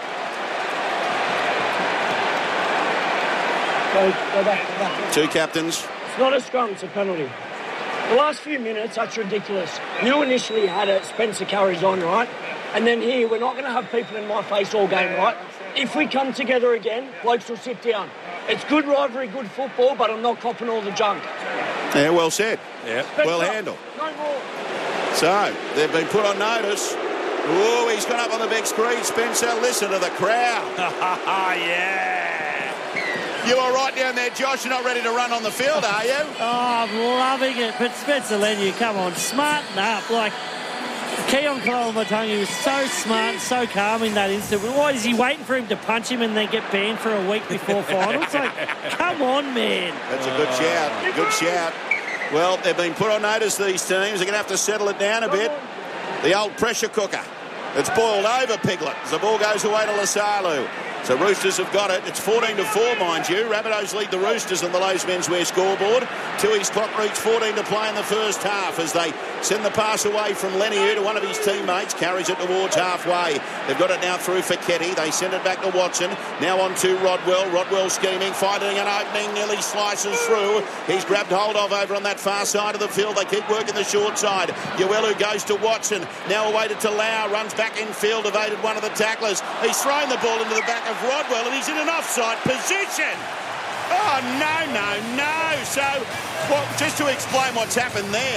[SPEAKER 3] Go back.
[SPEAKER 1] 2 captains.
[SPEAKER 3] It's not a scrum, it's a penalty. The last few minutes, that's ridiculous. You initially had it, Spencer carries on, right? And then here, we're not going to have people in my face all game, right? If we come together again, blokes will sit down. It's good rivalry, good football, but I'm not copping all the junk.
[SPEAKER 1] Yeah, well said.
[SPEAKER 2] Yeah.
[SPEAKER 1] Well handled.
[SPEAKER 3] No more.
[SPEAKER 1] So, they've been put on notice. Oh, he's gone up on the big screen, Spencer. Listen to the crowd.
[SPEAKER 2] Yeah.
[SPEAKER 1] You all right down there, Josh? You're not ready to run on the field, are you?
[SPEAKER 5] Oh, I'm loving it. But Spencer Leniu, come on, smarten up. Like, Keon Koloamatangi was so smart and so calm in that instant. Why is he waiting for him to punch him and then get banned for a week before finals? Like, come on, man.
[SPEAKER 1] That's a good shout. Good shout. Well, they've been put on notice, these teams. They're going to have to settle it down a bit. The old pressure cooker. It's boiled over, Piglet, as the ball goes away to Lasalu. So Roosters have got it. It's 14-4, mind you. Rabbitohs lead the Roosters on the Lowe's menswear scoreboard. Tui's clock reached 14 to play in the first half as they send the pass away from Leniu to one of his teammates. Carries it towards halfway. They've got it now through for Ketty. They send it back to Watson. Now on to Rodwell. Rodwell scheming, finding an opening. Nearly slices through. He's grabbed hold of over on that far side of the field. They keep working the short side. Uelu goes to Watson. Now awaited to Lau. Runs back in field. Evaded one of the tacklers. He's thrown the ball into the back of Rodwell and he's in an offside position. Oh, no. So, well, just to explain what's happened there,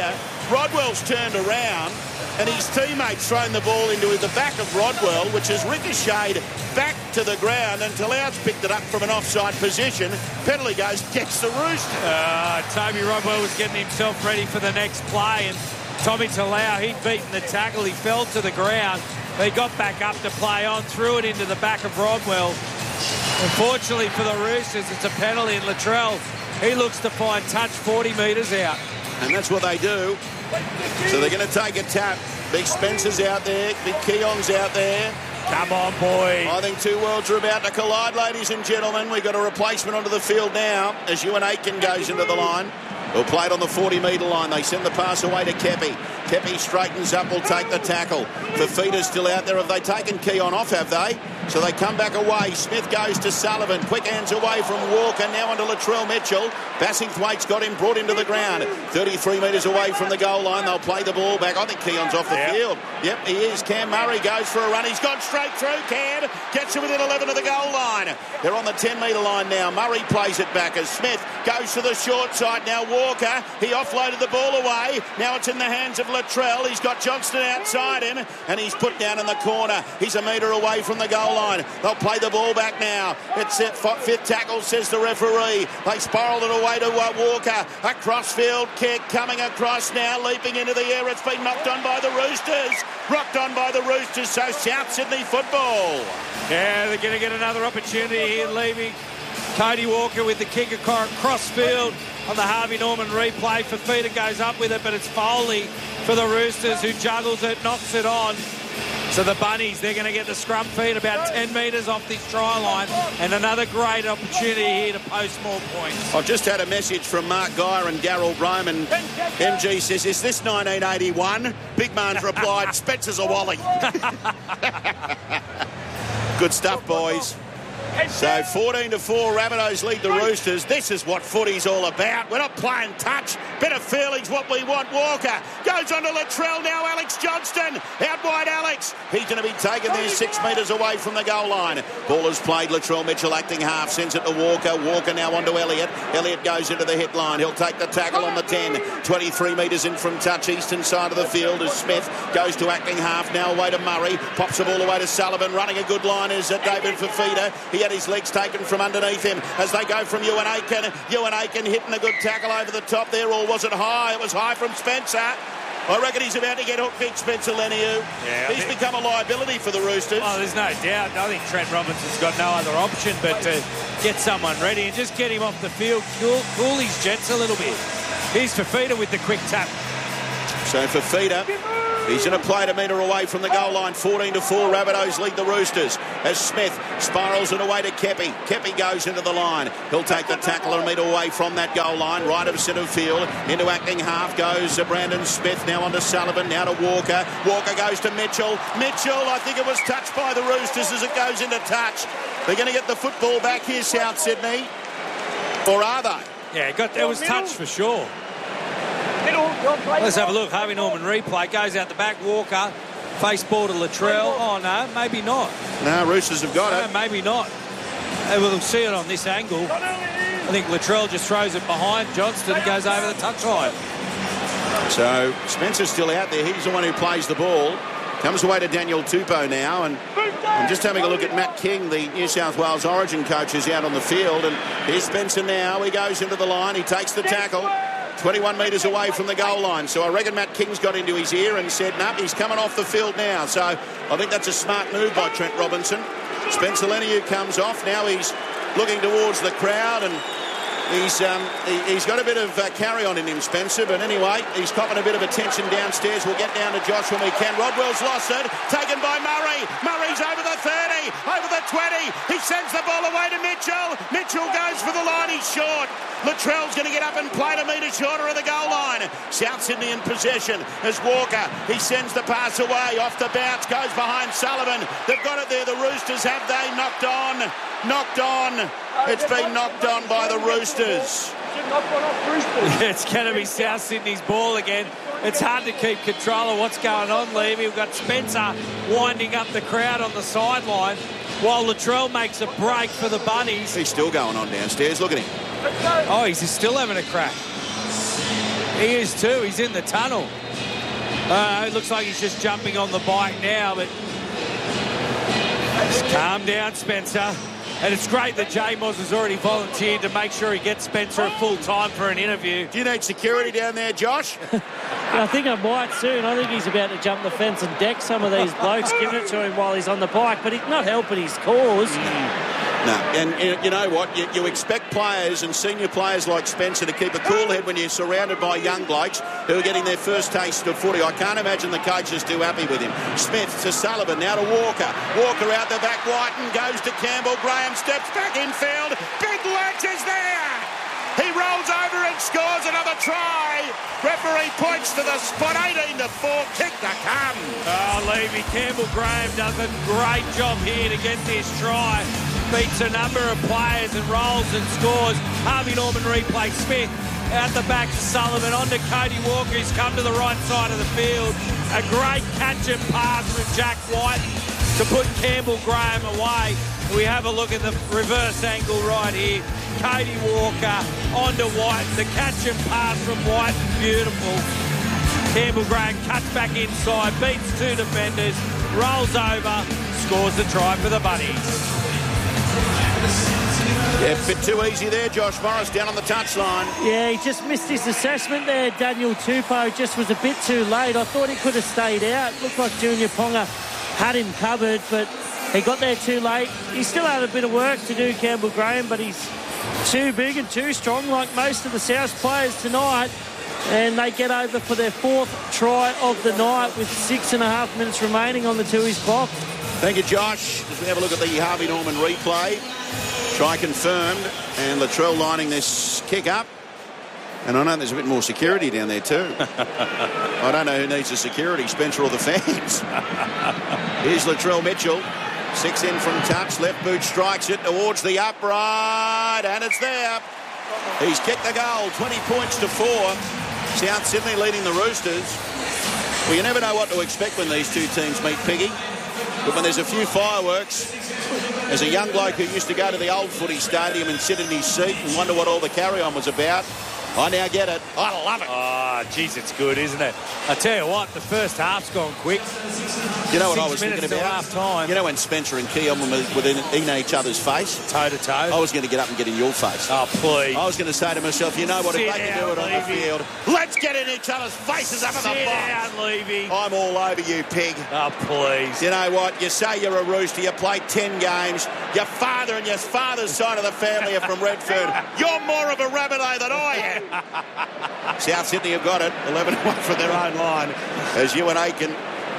[SPEAKER 1] Rodwell's turned around and his teammate's thrown the ball into the back of Rodwell, which has ricocheted back to the ground, and Talau's picked it up from an offside position. Penalty goes, gets the Roosters.
[SPEAKER 2] Toby Rodwell was getting himself ready for the next play, and Tommy Talau, he'd beaten the tackle. He fell to the ground. He got back up to play on, threw it into the back of Rodwell. Unfortunately for the Roosters, it's a penalty, and Latrell, he looks to find touch 40 metres out.
[SPEAKER 1] And that's what they do. So they're going to take a tap. Big Spencer's out there. Big Keon's out there.
[SPEAKER 2] Come on, boy.
[SPEAKER 1] I think two worlds are about to collide, ladies and gentlemen. We've got a replacement onto the field now as Ewan Aitken goes into the line. He'll play it on the 40-metre line. They send the pass away to Kepi. Kepi straightens up, will take the tackle. Fafita's still out there. Have they taken Keon off, have they? So they come back away. Smith goes to Sullivan. Quick hands away from Walker. Now onto Latrell Mitchell. Bassingthwaite's got him brought into the ground. 33 metres away from the goal line. They'll play the ball back. I think Keon's off the field. Yep, he is. Cam Murray goes for a run. He's gone straight through. Cam gets it within 11 of the goal line. They're on the 10-metre line now. Murray plays it back as Smith goes to the short side. Now Walker, he offloaded the ball away. Now it's in the hands of Latrell. He's got Johnston outside him, and he's put down in the corner. He's a metre away from the goal line. They'll play the ball back now. It's at fifth tackle, says the referee. They spiralled it away to Walker. A crossfield kick coming across now, leaping into the air. It's been knocked on by the Roosters. Rocked on by the Roosters, so South Sydney football.
[SPEAKER 2] Yeah, they're going to get another opportunity here, leaving Cody Walker with the kick across field on the Harvey Norman replay. Fafita goes up with it, but it's Foley for the Roosters who juggles it, knocks it on. So the Bunnies, they're going to get the scrum feed about 10 metres off this try line, and another great opportunity here to post more points.
[SPEAKER 1] I've just had a message from Mark Geyer and Darryl Broman. MG says, is this 1981? Big Man's replied, Spencer's a Wally. Good stuff, boys. So 14-4, Rabbitohs lead the Roosters. This is what footy's all about. We're not playing touch. Bit of feeling's what we want. Walker goes on to Latrell. Now Alex Johnston. Out wide Alex. He's going to be taken there 6 metres away from the goal line. Ball is played. Latrell Mitchell acting half. Sends it to Walker. Walker now on to Elliott. Elliott goes into the hit line. He'll take the tackle on the 10. 23 metres in from touch. Eastern side of the field as Smith goes to acting half. Now away to Murray. Pops the ball away to Sullivan. Running a good line is David Fafita. He had his legs taken from underneath him as they go from Ewan Aitken. Ewan Aitken hitting a good tackle over the top there, or was it high? It was high from Spencer. I reckon he's about to get hooked, big Spencer Leniu. Yeah, he's become a liability for the Roosters.
[SPEAKER 2] Oh, there's no doubt. I think Trent Robinson's got no other option but to get someone ready and just get him off the field, cool his jets a little bit. Here's Fafita with the quick tap.
[SPEAKER 1] So Fafita, he's going to play it a metre away from the goal line. 14-4, Rabbitohs lead the Roosters as Smith spirals it away to Kepi. Kepi goes into the line. He'll take the tackle a metre away from that goal line. Right of centre field. Into acting half goes Brandon Smith. Now on to Sullivan. Now to Walker. Walker goes to Mitchell. Mitchell, I think it was touched by the Roosters as it goes into touch. They're going to get the football back here, South Sydney. Or are they?
[SPEAKER 2] Yeah, it was touched for sure. Let's have a look. Harvey Norman replay. Goes out the back. Walker. Face ball to Latrell. Oh, no, maybe not.
[SPEAKER 1] No, Roosters have got it.
[SPEAKER 2] Maybe not. We'll see it on this angle. I think Latrell just throws it behind Johnston and goes over the touchline.
[SPEAKER 1] So Spencer's still out there. He's the one who plays the ball. Comes away to Daniel Tupou now. And I'm just having a look at Matt King, the New South Wales Origin coach, is out on the field. And here's Spencer now. He goes into the line. He takes the tackle. 21 metres away from the goal line. So I reckon Matt King's got into his ear and said, no, he's coming off the field now. So I think that's a smart move by Trent Robinson. Spencer Leniu comes off. Now he's looking towards the crowd and he's got a bit of carry-on in him, Spencer. But anyway, he's copping a bit of attention downstairs. We'll get down to Josh when we can. Rodwell's lost it. Taken by Murray. Murray's over the 30, over the 20. He sends the ball away to Mitchell. Mitchell goes for the line. He's short. Latrell's going to get up and play a metre shorter of the goal line. South Sydney in possession as Walker. He sends the pass away. Off the bounce. Goes behind Sullivan. They've got it there. The Roosters have they knocked on. Knocked on. It's been knocked on by the Roosters.
[SPEAKER 2] It's going to be South Sydney's ball again. It's hard to keep control of what's going on, Levy. We've got Spencer winding up the crowd on the sideline while Latrell makes a break for the Bunnies.
[SPEAKER 1] He's still going on downstairs. Look at him.
[SPEAKER 2] Oh, he's still having a crack. He is too. He's in the tunnel. It looks like he's just jumping on the bike now, but just calm down, Spencer. And it's great that J Moz has already volunteered to make sure he gets Spencer at full time for an interview.
[SPEAKER 1] Do you need security down there, Josh?
[SPEAKER 5] I think I might soon. I think he's about to jump the fence and deck some of these blokes, giving it to him while he's on the bike, but he's not helping his cause.
[SPEAKER 1] No, and you know what? You expect players and senior players like Spencer to keep a cool head when you're surrounded by young blokes who are getting their first taste of footy. I can't imagine the coach is too happy with him. Smith to Sullivan, now to Walker. Walker out the back, Whiten goes to Campbell. Graham steps back infield. Big Lex is there. He rolls over and scores another try. Referee points to the spot. 18-4. Kick to come.
[SPEAKER 2] Oh, Levy. Campbell Graham does a great job here to get this try. Beats a number of players and rolls and scores. Harvey Norman replay. Smith out the back to Sullivan. On to Cody Walker, who's come to the right side of the field. A great catch and pass from Jack White to put Campbell Graham away. We have a look at the reverse angle right here. Cody Walker onto White. The catch and pass from White, beautiful. Campbell Graham cuts back inside, beats two defenders, rolls over, scores the try for the Bunnies.
[SPEAKER 1] Yeah, a bit too easy there, Josh Morris, down on the touchline.
[SPEAKER 5] Yeah, he just missed his assessment there. Daniel Tupou just was a bit too late. I thought he could have stayed out. Looked like Junior Ponga had him covered, but he got there too late. He still had a bit of work to do, Campbell Graham, but he's too big and too strong like most of the South players tonight. And they get over for their fourth try of the night with 6.5 minutes remaining on the Tooheys clock.
[SPEAKER 1] Thank you, Josh. As we have a look at the Harvey Norman replay. Try confirmed, and Latrell lining this kick up. And I know there's a bit more security down there too. I don't know who needs the security, Spencer or the fans. Here's Latrell Mitchell. 6 in from touch. Left boot strikes it towards the upright, and it's there. He's kicked the goal. 20 points to 4. South Sydney leading the Roosters. Well, you never know what to expect when these two teams meet, Piggy. But when there's a few fireworks, as a young bloke who used to go to the old footy stadium and sit in his seat and wonder what all the carry-on was about, I now get it. I love it.
[SPEAKER 2] Oh, geez, it's good, isn't it? I tell you what, the first half's gone quick.
[SPEAKER 1] You know what I was thinking about?
[SPEAKER 2] Half time.
[SPEAKER 1] You know when Spencer and Keon were in each other's face?
[SPEAKER 2] Toe to toe.
[SPEAKER 1] I was going to get up and get in your face.
[SPEAKER 2] Oh, please.
[SPEAKER 1] I was going to say to myself, you know what, if they can do it on the field, let's get in each other's faces up in the box.
[SPEAKER 2] Sit down, Levy.
[SPEAKER 1] I'm all over you, pig.
[SPEAKER 2] Oh, please.
[SPEAKER 1] You know what? You say you're a Rooster, you played 10 games. Your father and your father's side of the family are from Redfern. You're more of a Rabbitoh than I am. South Sydney have got it. 11-1 from their own line. As Ewan Aiken,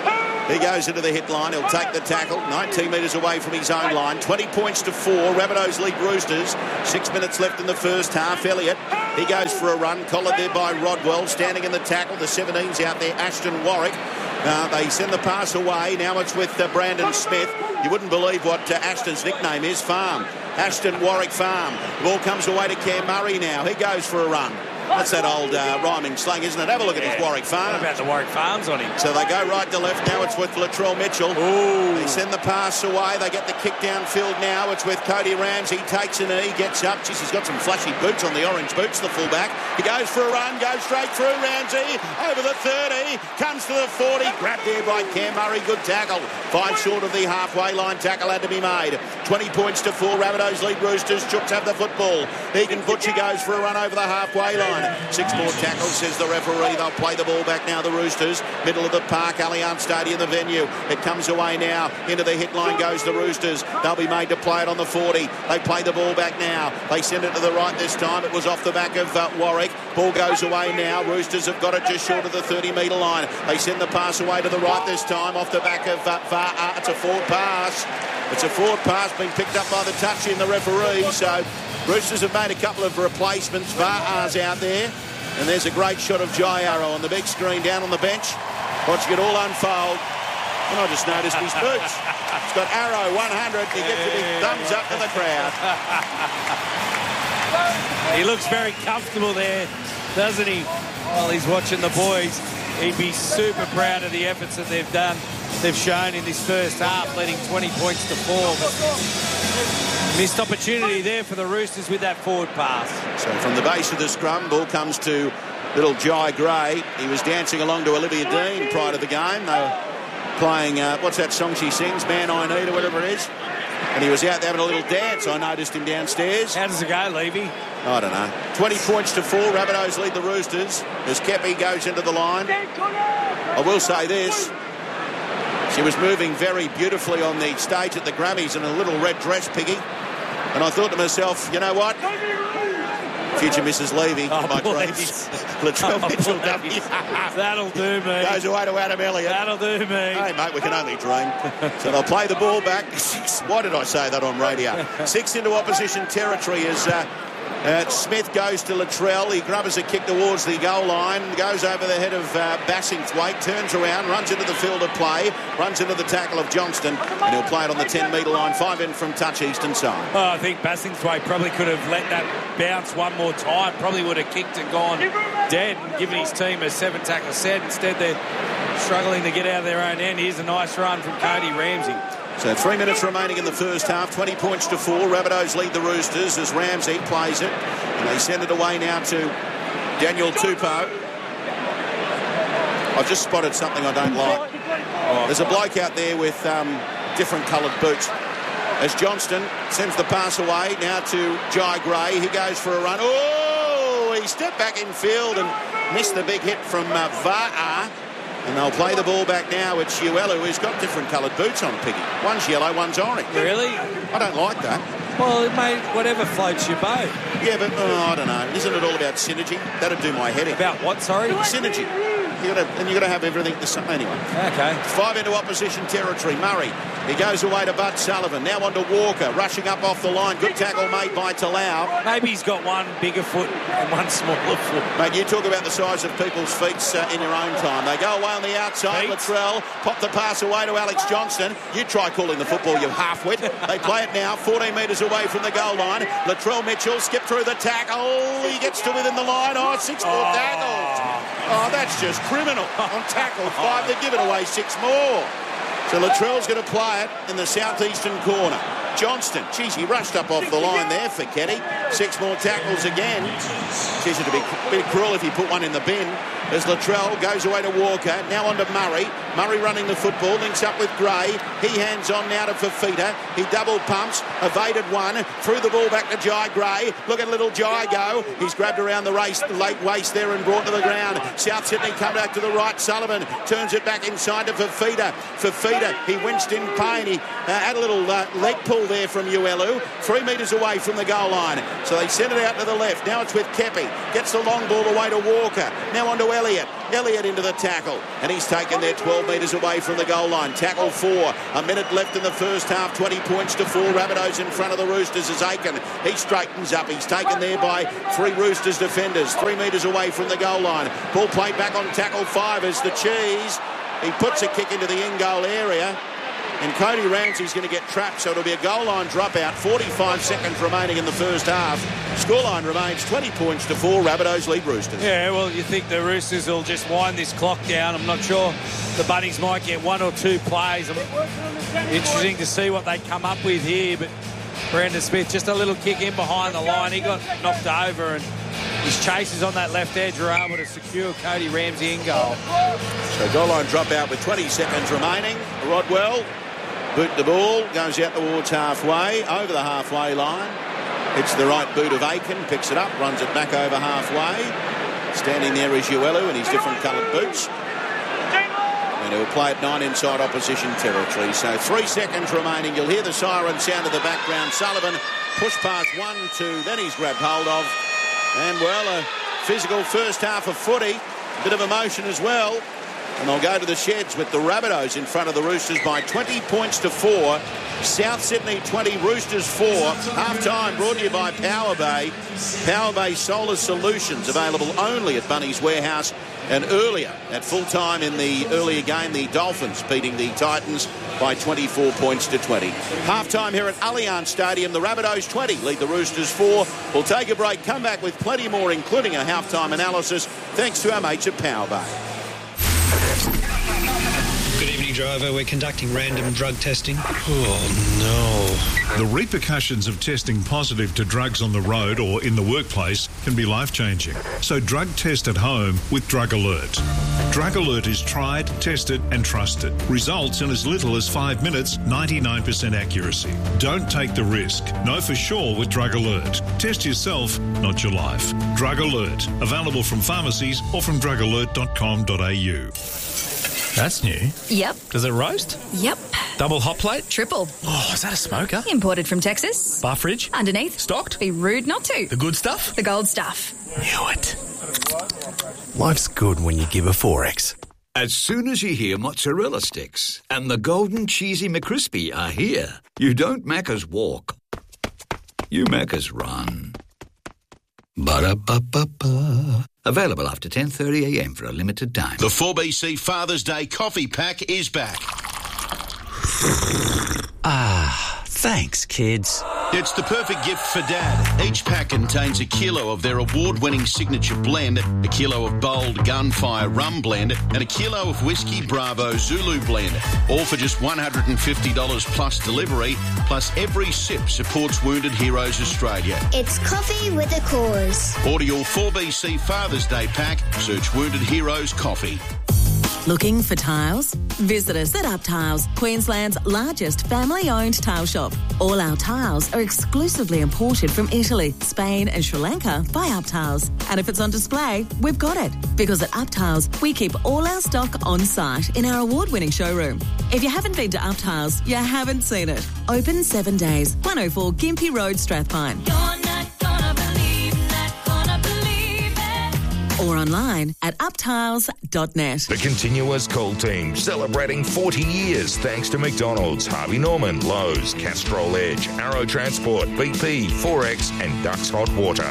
[SPEAKER 1] he goes into the hit line. He'll take the tackle. 19 metres away from his own line. 20 points to 4. Rabbitohs lead Roosters. 6 minutes left in the first half. Elliott, he goes for a run. Collared there by Rodwell. Standing in the tackle. The 17's out there. Ashton Warwick. They send the pass away. Now it's with Brandon Smith. You wouldn't believe what Ashton's nickname is. Farm. Ashton Warwick Farm. The ball comes away to Cam Murray now. He goes for a run. That's that old rhyming slang, isn't it? Have a look at his Warwick Farm.
[SPEAKER 2] What about the Warwick Farms on him?
[SPEAKER 1] So they go right to left. Now it's with Latrell Mitchell.
[SPEAKER 2] Ooh.
[SPEAKER 1] They send the pass away. They get the kick downfield now. It's with Cody Ramsey. Takes a knee, gets up. Jeez, he's got some flashy boots on, the orange boots, the fullback. He goes for a run, goes straight through Ramsey. Over the 30, comes to the 40. Grabbed there by Cam Murray. Good tackle. 5 short of the halfway line. Tackle had to be made. 20 points to 4. Rabbitohs lead Roosters. Chooks have the football. Egan Butcher goes for a run over the halfway line. 6 more tackles, says the referee. They'll play the ball back now, the Roosters. Middle of the park, Allianz Stadium, the venue. It comes away now. Into the hit line goes the Roosters. They'll be made to play it on the 40. They play the ball back now. They send it to the right this time. It was off the back of Warwick. Ball goes away now. Roosters have got it just short of the 30-metre line. They send the pass away to the right this time, off the back of Va'a. It's a forward pass. It's a forward pass being picked up by the touch in the referee. So Roosters have made a couple of replacements. Va'a's out there. And there's a great shot of Jai Arrow on the big screen down on the bench. Watching it all unfold. And I just noticed his boots. It's got Arrow 100. He gets a big thumbs up to the crowd.
[SPEAKER 2] He looks very comfortable there, doesn't he? While he's watching the boys. He'd be super proud of the efforts that they've done. They've shown in this first half, leading 20 points to 4. But missed opportunity there for the Roosters with that forward pass.
[SPEAKER 1] So from the base of the scrum, ball comes to little Jai Gray. He was dancing along to Olivia Dean prior to the game. They were playing, what's that song she sings? Man I Need or whatever it is. And he was out there having a little dance. I noticed him downstairs.
[SPEAKER 2] How does it go, Levy?
[SPEAKER 1] I don't know. 20 points to 4. Rabbitohs lead the Roosters as Kepi goes into the line. I will say this. She was moving very beautifully on the stage at the Grammys in a little red dress, Piggy. And I thought to myself, you know what? Future Mrs. Levy, my dreams. Latrell Mitchell W.
[SPEAKER 2] That'll do me.
[SPEAKER 1] Goes away to Adam Elliott.
[SPEAKER 2] That'll do me.
[SPEAKER 1] Hey, mate, we can only dream. So they'll play the ball back. Why did I say that on radio? 6 into opposition territory as Smith goes to Latrell. He grubs a kick towards the goal line, goes over the head of Bassingthwaite, turns around, runs into the field of play, runs into the tackle of Johnston, and he'll play it on the 10-metre line. 5 in from touch eastern side.
[SPEAKER 2] Oh, I think Bassingthwaite probably could have let that bounce one more time. Probably would have kicked and gone dead and given his team a 7-tackle set. Instead, they're struggling to get out of their own end. Here's a nice run from Cody Ramsey.
[SPEAKER 1] So 3 minutes remaining in the first half, 20 points to 4. Rabbitohs lead the Roosters as Ramsey plays it. And they send it away now to Daniel Tupou. I've just spotted something I don't like. There's a bloke out there with different coloured boots. As Johnston sends the pass away now to Jai Gray. He goes for a run. Oh, he stepped back in field and missed the big hit from Va'a. And they'll play the ball back now. It's Uelu, who's got different coloured boots on, Piggy. One's yellow, one's orange.
[SPEAKER 2] Really?
[SPEAKER 1] I don't like that.
[SPEAKER 2] Well, mate, whatever floats your boat.
[SPEAKER 1] Yeah, but I don't know. Isn't it all about synergy? That'd do my head in.
[SPEAKER 2] About what, sorry?
[SPEAKER 1] Synergy. You've got to have everything the same. Anyway.
[SPEAKER 2] Okay.
[SPEAKER 1] 5 into opposition territory. Murray. He goes away to Bud Sullivan. Now on to Walker. Rushing up off the line. Good tackle made by Talau.
[SPEAKER 2] Maybe he's got one bigger foot and one smaller foot.
[SPEAKER 1] Mate, you talk about the size of people's feet in your own time. They go away on the outside. Latrell pop the pass away to Alex Johnston. You try calling the football, you half-wit. They play it now 14 metres away from the goal line. Latrell Mitchell skip through the tackle. He gets to within the line. 6 more tackles. Oh, that's just criminal. On tackle 5, they've given away 6 more. So Latrell's going to play it in the southeastern corner. Johnston, geez, he rushed up off the line there for Kenny. 6 more tackles again. Geez, it'd be a bit cruel if he put one in the bin. As Latrell goes away to Walker, now on to Murray. Murray running the football, links up with Gray. He hands on now to Fafita. He double pumps, evaded one, threw the ball back to Jai Gray. Look at little Jai go. He's grabbed around the late waist there and brought to the ground. South Sydney come back to the right. Sullivan turns it back inside to Fafita. Fafita, he winched in pain. He had a little leg pull there from Uelu. 3 metres away from the goal line. So they send it out to the left. Now it's with Kepi. Gets the long ball away to Walker. Now on to Elliott. Elliott into the tackle. And he's taken there 12 metres away from the goal line. Tackle 4. A minute left in the first half. 20 points to 4. Rabbitohs in front of the Roosters as Aiken. He straightens up. He's taken there by 3 Roosters defenders. 3 metres away from the goal line. Ball played back on tackle 5 as the Cheese. He puts a kick into the in-goal area. And Cody Ramsey's going to get trapped, so it'll be a goal line dropout. 45 seconds remaining in the first half. Scoreline remains 20 points to 4. Rabbitohs lead Roosters.
[SPEAKER 2] Yeah, well, you think the Roosters will just wind this clock down. I'm not sure the Bunnies might get 1 or 2 plays. Interesting to see what they come up with here, but Brandon Smith, just a little kick in behind the line. He got knocked over, and his chasers on that left edge are able to secure Cody Ramsey in goal.
[SPEAKER 1] So goal line dropout with 20 seconds remaining. Rodwell boot the ball, goes out towards halfway, over the halfway line. Hits the right boot of Aiken, picks it up, runs it back over halfway. Standing there is Uelu in his different coloured boots. And he'll play at 9 inside opposition territory. So 3 seconds remaining. You'll hear the siren sound in the background. Sullivan push past 1, 2, then he's grabbed hold of. And, well, a physical first half of footy. A bit of emotion as well. And they'll go to the sheds with the Rabbitohs in front of the Roosters by 20 points to 4. South Sydney 20, Roosters 4. Half-time brought to you by Power Bay. Power Bay Solar Solutions, available only at Bunnies Warehouse. And earlier, at full-time in the earlier game, the Dolphins beating the Titans by 24 points to 20. Half-time here at Allianz Stadium. The Rabbitohs 20 lead the Roosters 4. We'll take a break, come back with plenty more, including a half-time analysis, thanks to our mates at Power Bay.
[SPEAKER 9] Good evening driver. We're conducting random drug testing.
[SPEAKER 10] Oh, no. The repercussions of testing positive to drugs on the road or in the workplace can be life-changing. So drug test at home with Drug Alert. Drug Alert is tried, tested and trusted. Results in as little as 5 minutes, 99% accuracy. Don't take the risk. Know for sure with Drug Alert. Test yourself, not your life. Drug Alert. Available from pharmacies or from drugalert.com.au.
[SPEAKER 11] That's new.
[SPEAKER 7] Yep.
[SPEAKER 11] Does it roast?
[SPEAKER 7] Yep.
[SPEAKER 11] Double hot plate?
[SPEAKER 7] Triple.
[SPEAKER 11] Oh, is that a smoker?
[SPEAKER 7] Imported from Texas.
[SPEAKER 11] Bar fridge?
[SPEAKER 7] Underneath.
[SPEAKER 11] Stocked?
[SPEAKER 7] Be rude not to.
[SPEAKER 11] The good stuff?
[SPEAKER 7] The gold stuff.
[SPEAKER 11] Knew it. Life's good when you give a 4X.
[SPEAKER 6] As soon as you hear mozzarella sticks and the golden cheesy McCrispy are here, you don't Macca's walk. You Macca's run. Ba-da-ba-ba-ba. Available after 10:30am for a limited time.
[SPEAKER 1] The 4BC Father's Day coffee pack is back.
[SPEAKER 12] Thanks, kids.
[SPEAKER 1] It's the perfect gift for Dad. Each pack contains a kilo of their award-winning signature blend, a kilo of bold Gunfire Rum Blend, and a kilo of Whiskey Bravo Zulu Blend. All for just $150 plus delivery, plus every sip supports Wounded Heroes Australia.
[SPEAKER 13] It's coffee with a cause.
[SPEAKER 1] Order your 4BC Father's Day pack. Search Wounded Heroes Coffee.
[SPEAKER 14] Looking for tiles? Visit us at Up Tiles, Queensland's largest family-owned tile shop. All our tiles are exclusively imported from Italy, Spain and Sri Lanka by Up Tiles. And if it's on display, we've got it. Because at Up Tiles, we keep all our stock on site in our award-winning showroom. If you haven't been to Up Tiles, you haven't seen it. Open 7 days, 104 Gympie Road, Strathpine. Or online at uptiles.net.
[SPEAKER 15] The Continuous Cool Team, celebrating 40 years thanks to McDonald's, Harvey Norman, Lowe's, Castrol Edge, Arrow Transport, BP, 4X and Ducks Hot Water.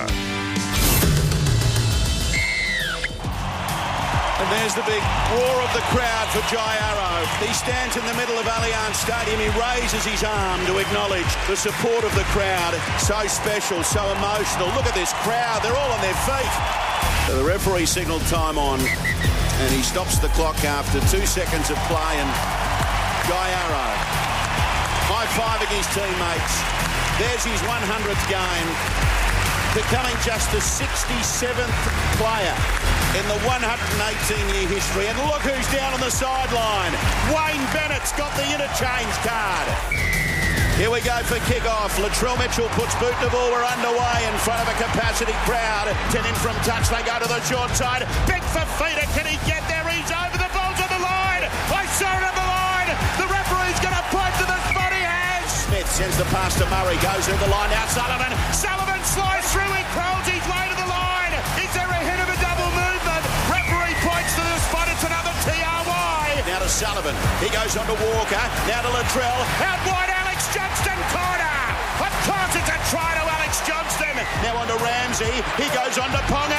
[SPEAKER 1] And there's the big roar of the crowd for Jai Arrow. He stands in the middle of Allianz Stadium. He raises his arm to acknowledge the support of the crowd. So special, so emotional. Look at this crowd. They're all on their feet. So the referee signalled time on, and he stops the clock after 2 seconds of play, and Jai Arrow high-fiving his teammates. There's his 100th game, becoming just the 67th player in the 118-year history. And look who's down on the sideline. Wayne Bennett's got the interchange card. Here we go for kick-off. Latrell Mitchell puts boot to ball. We're underway in front of a capacity crowd. 10 in from touch. They go to the short side. Big for Feeder. Can he get there? He's over. The ball's on the line. I saw it on the line. The referee's going to point to the spot he has. Smith sends the pass to Murray. Goes in the line. Now Sullivan. Sullivan slides through. He crawls. He's late to the line. Is there a hit of a double movement? Referee points to the spot. It's another TRY. Now to Sullivan. He goes on to Walker. Now to Latrell. Out wide. Johnston corner. Of course it's a try to Alex Johnston. Now on to Ramsey. He goes on to Ponga.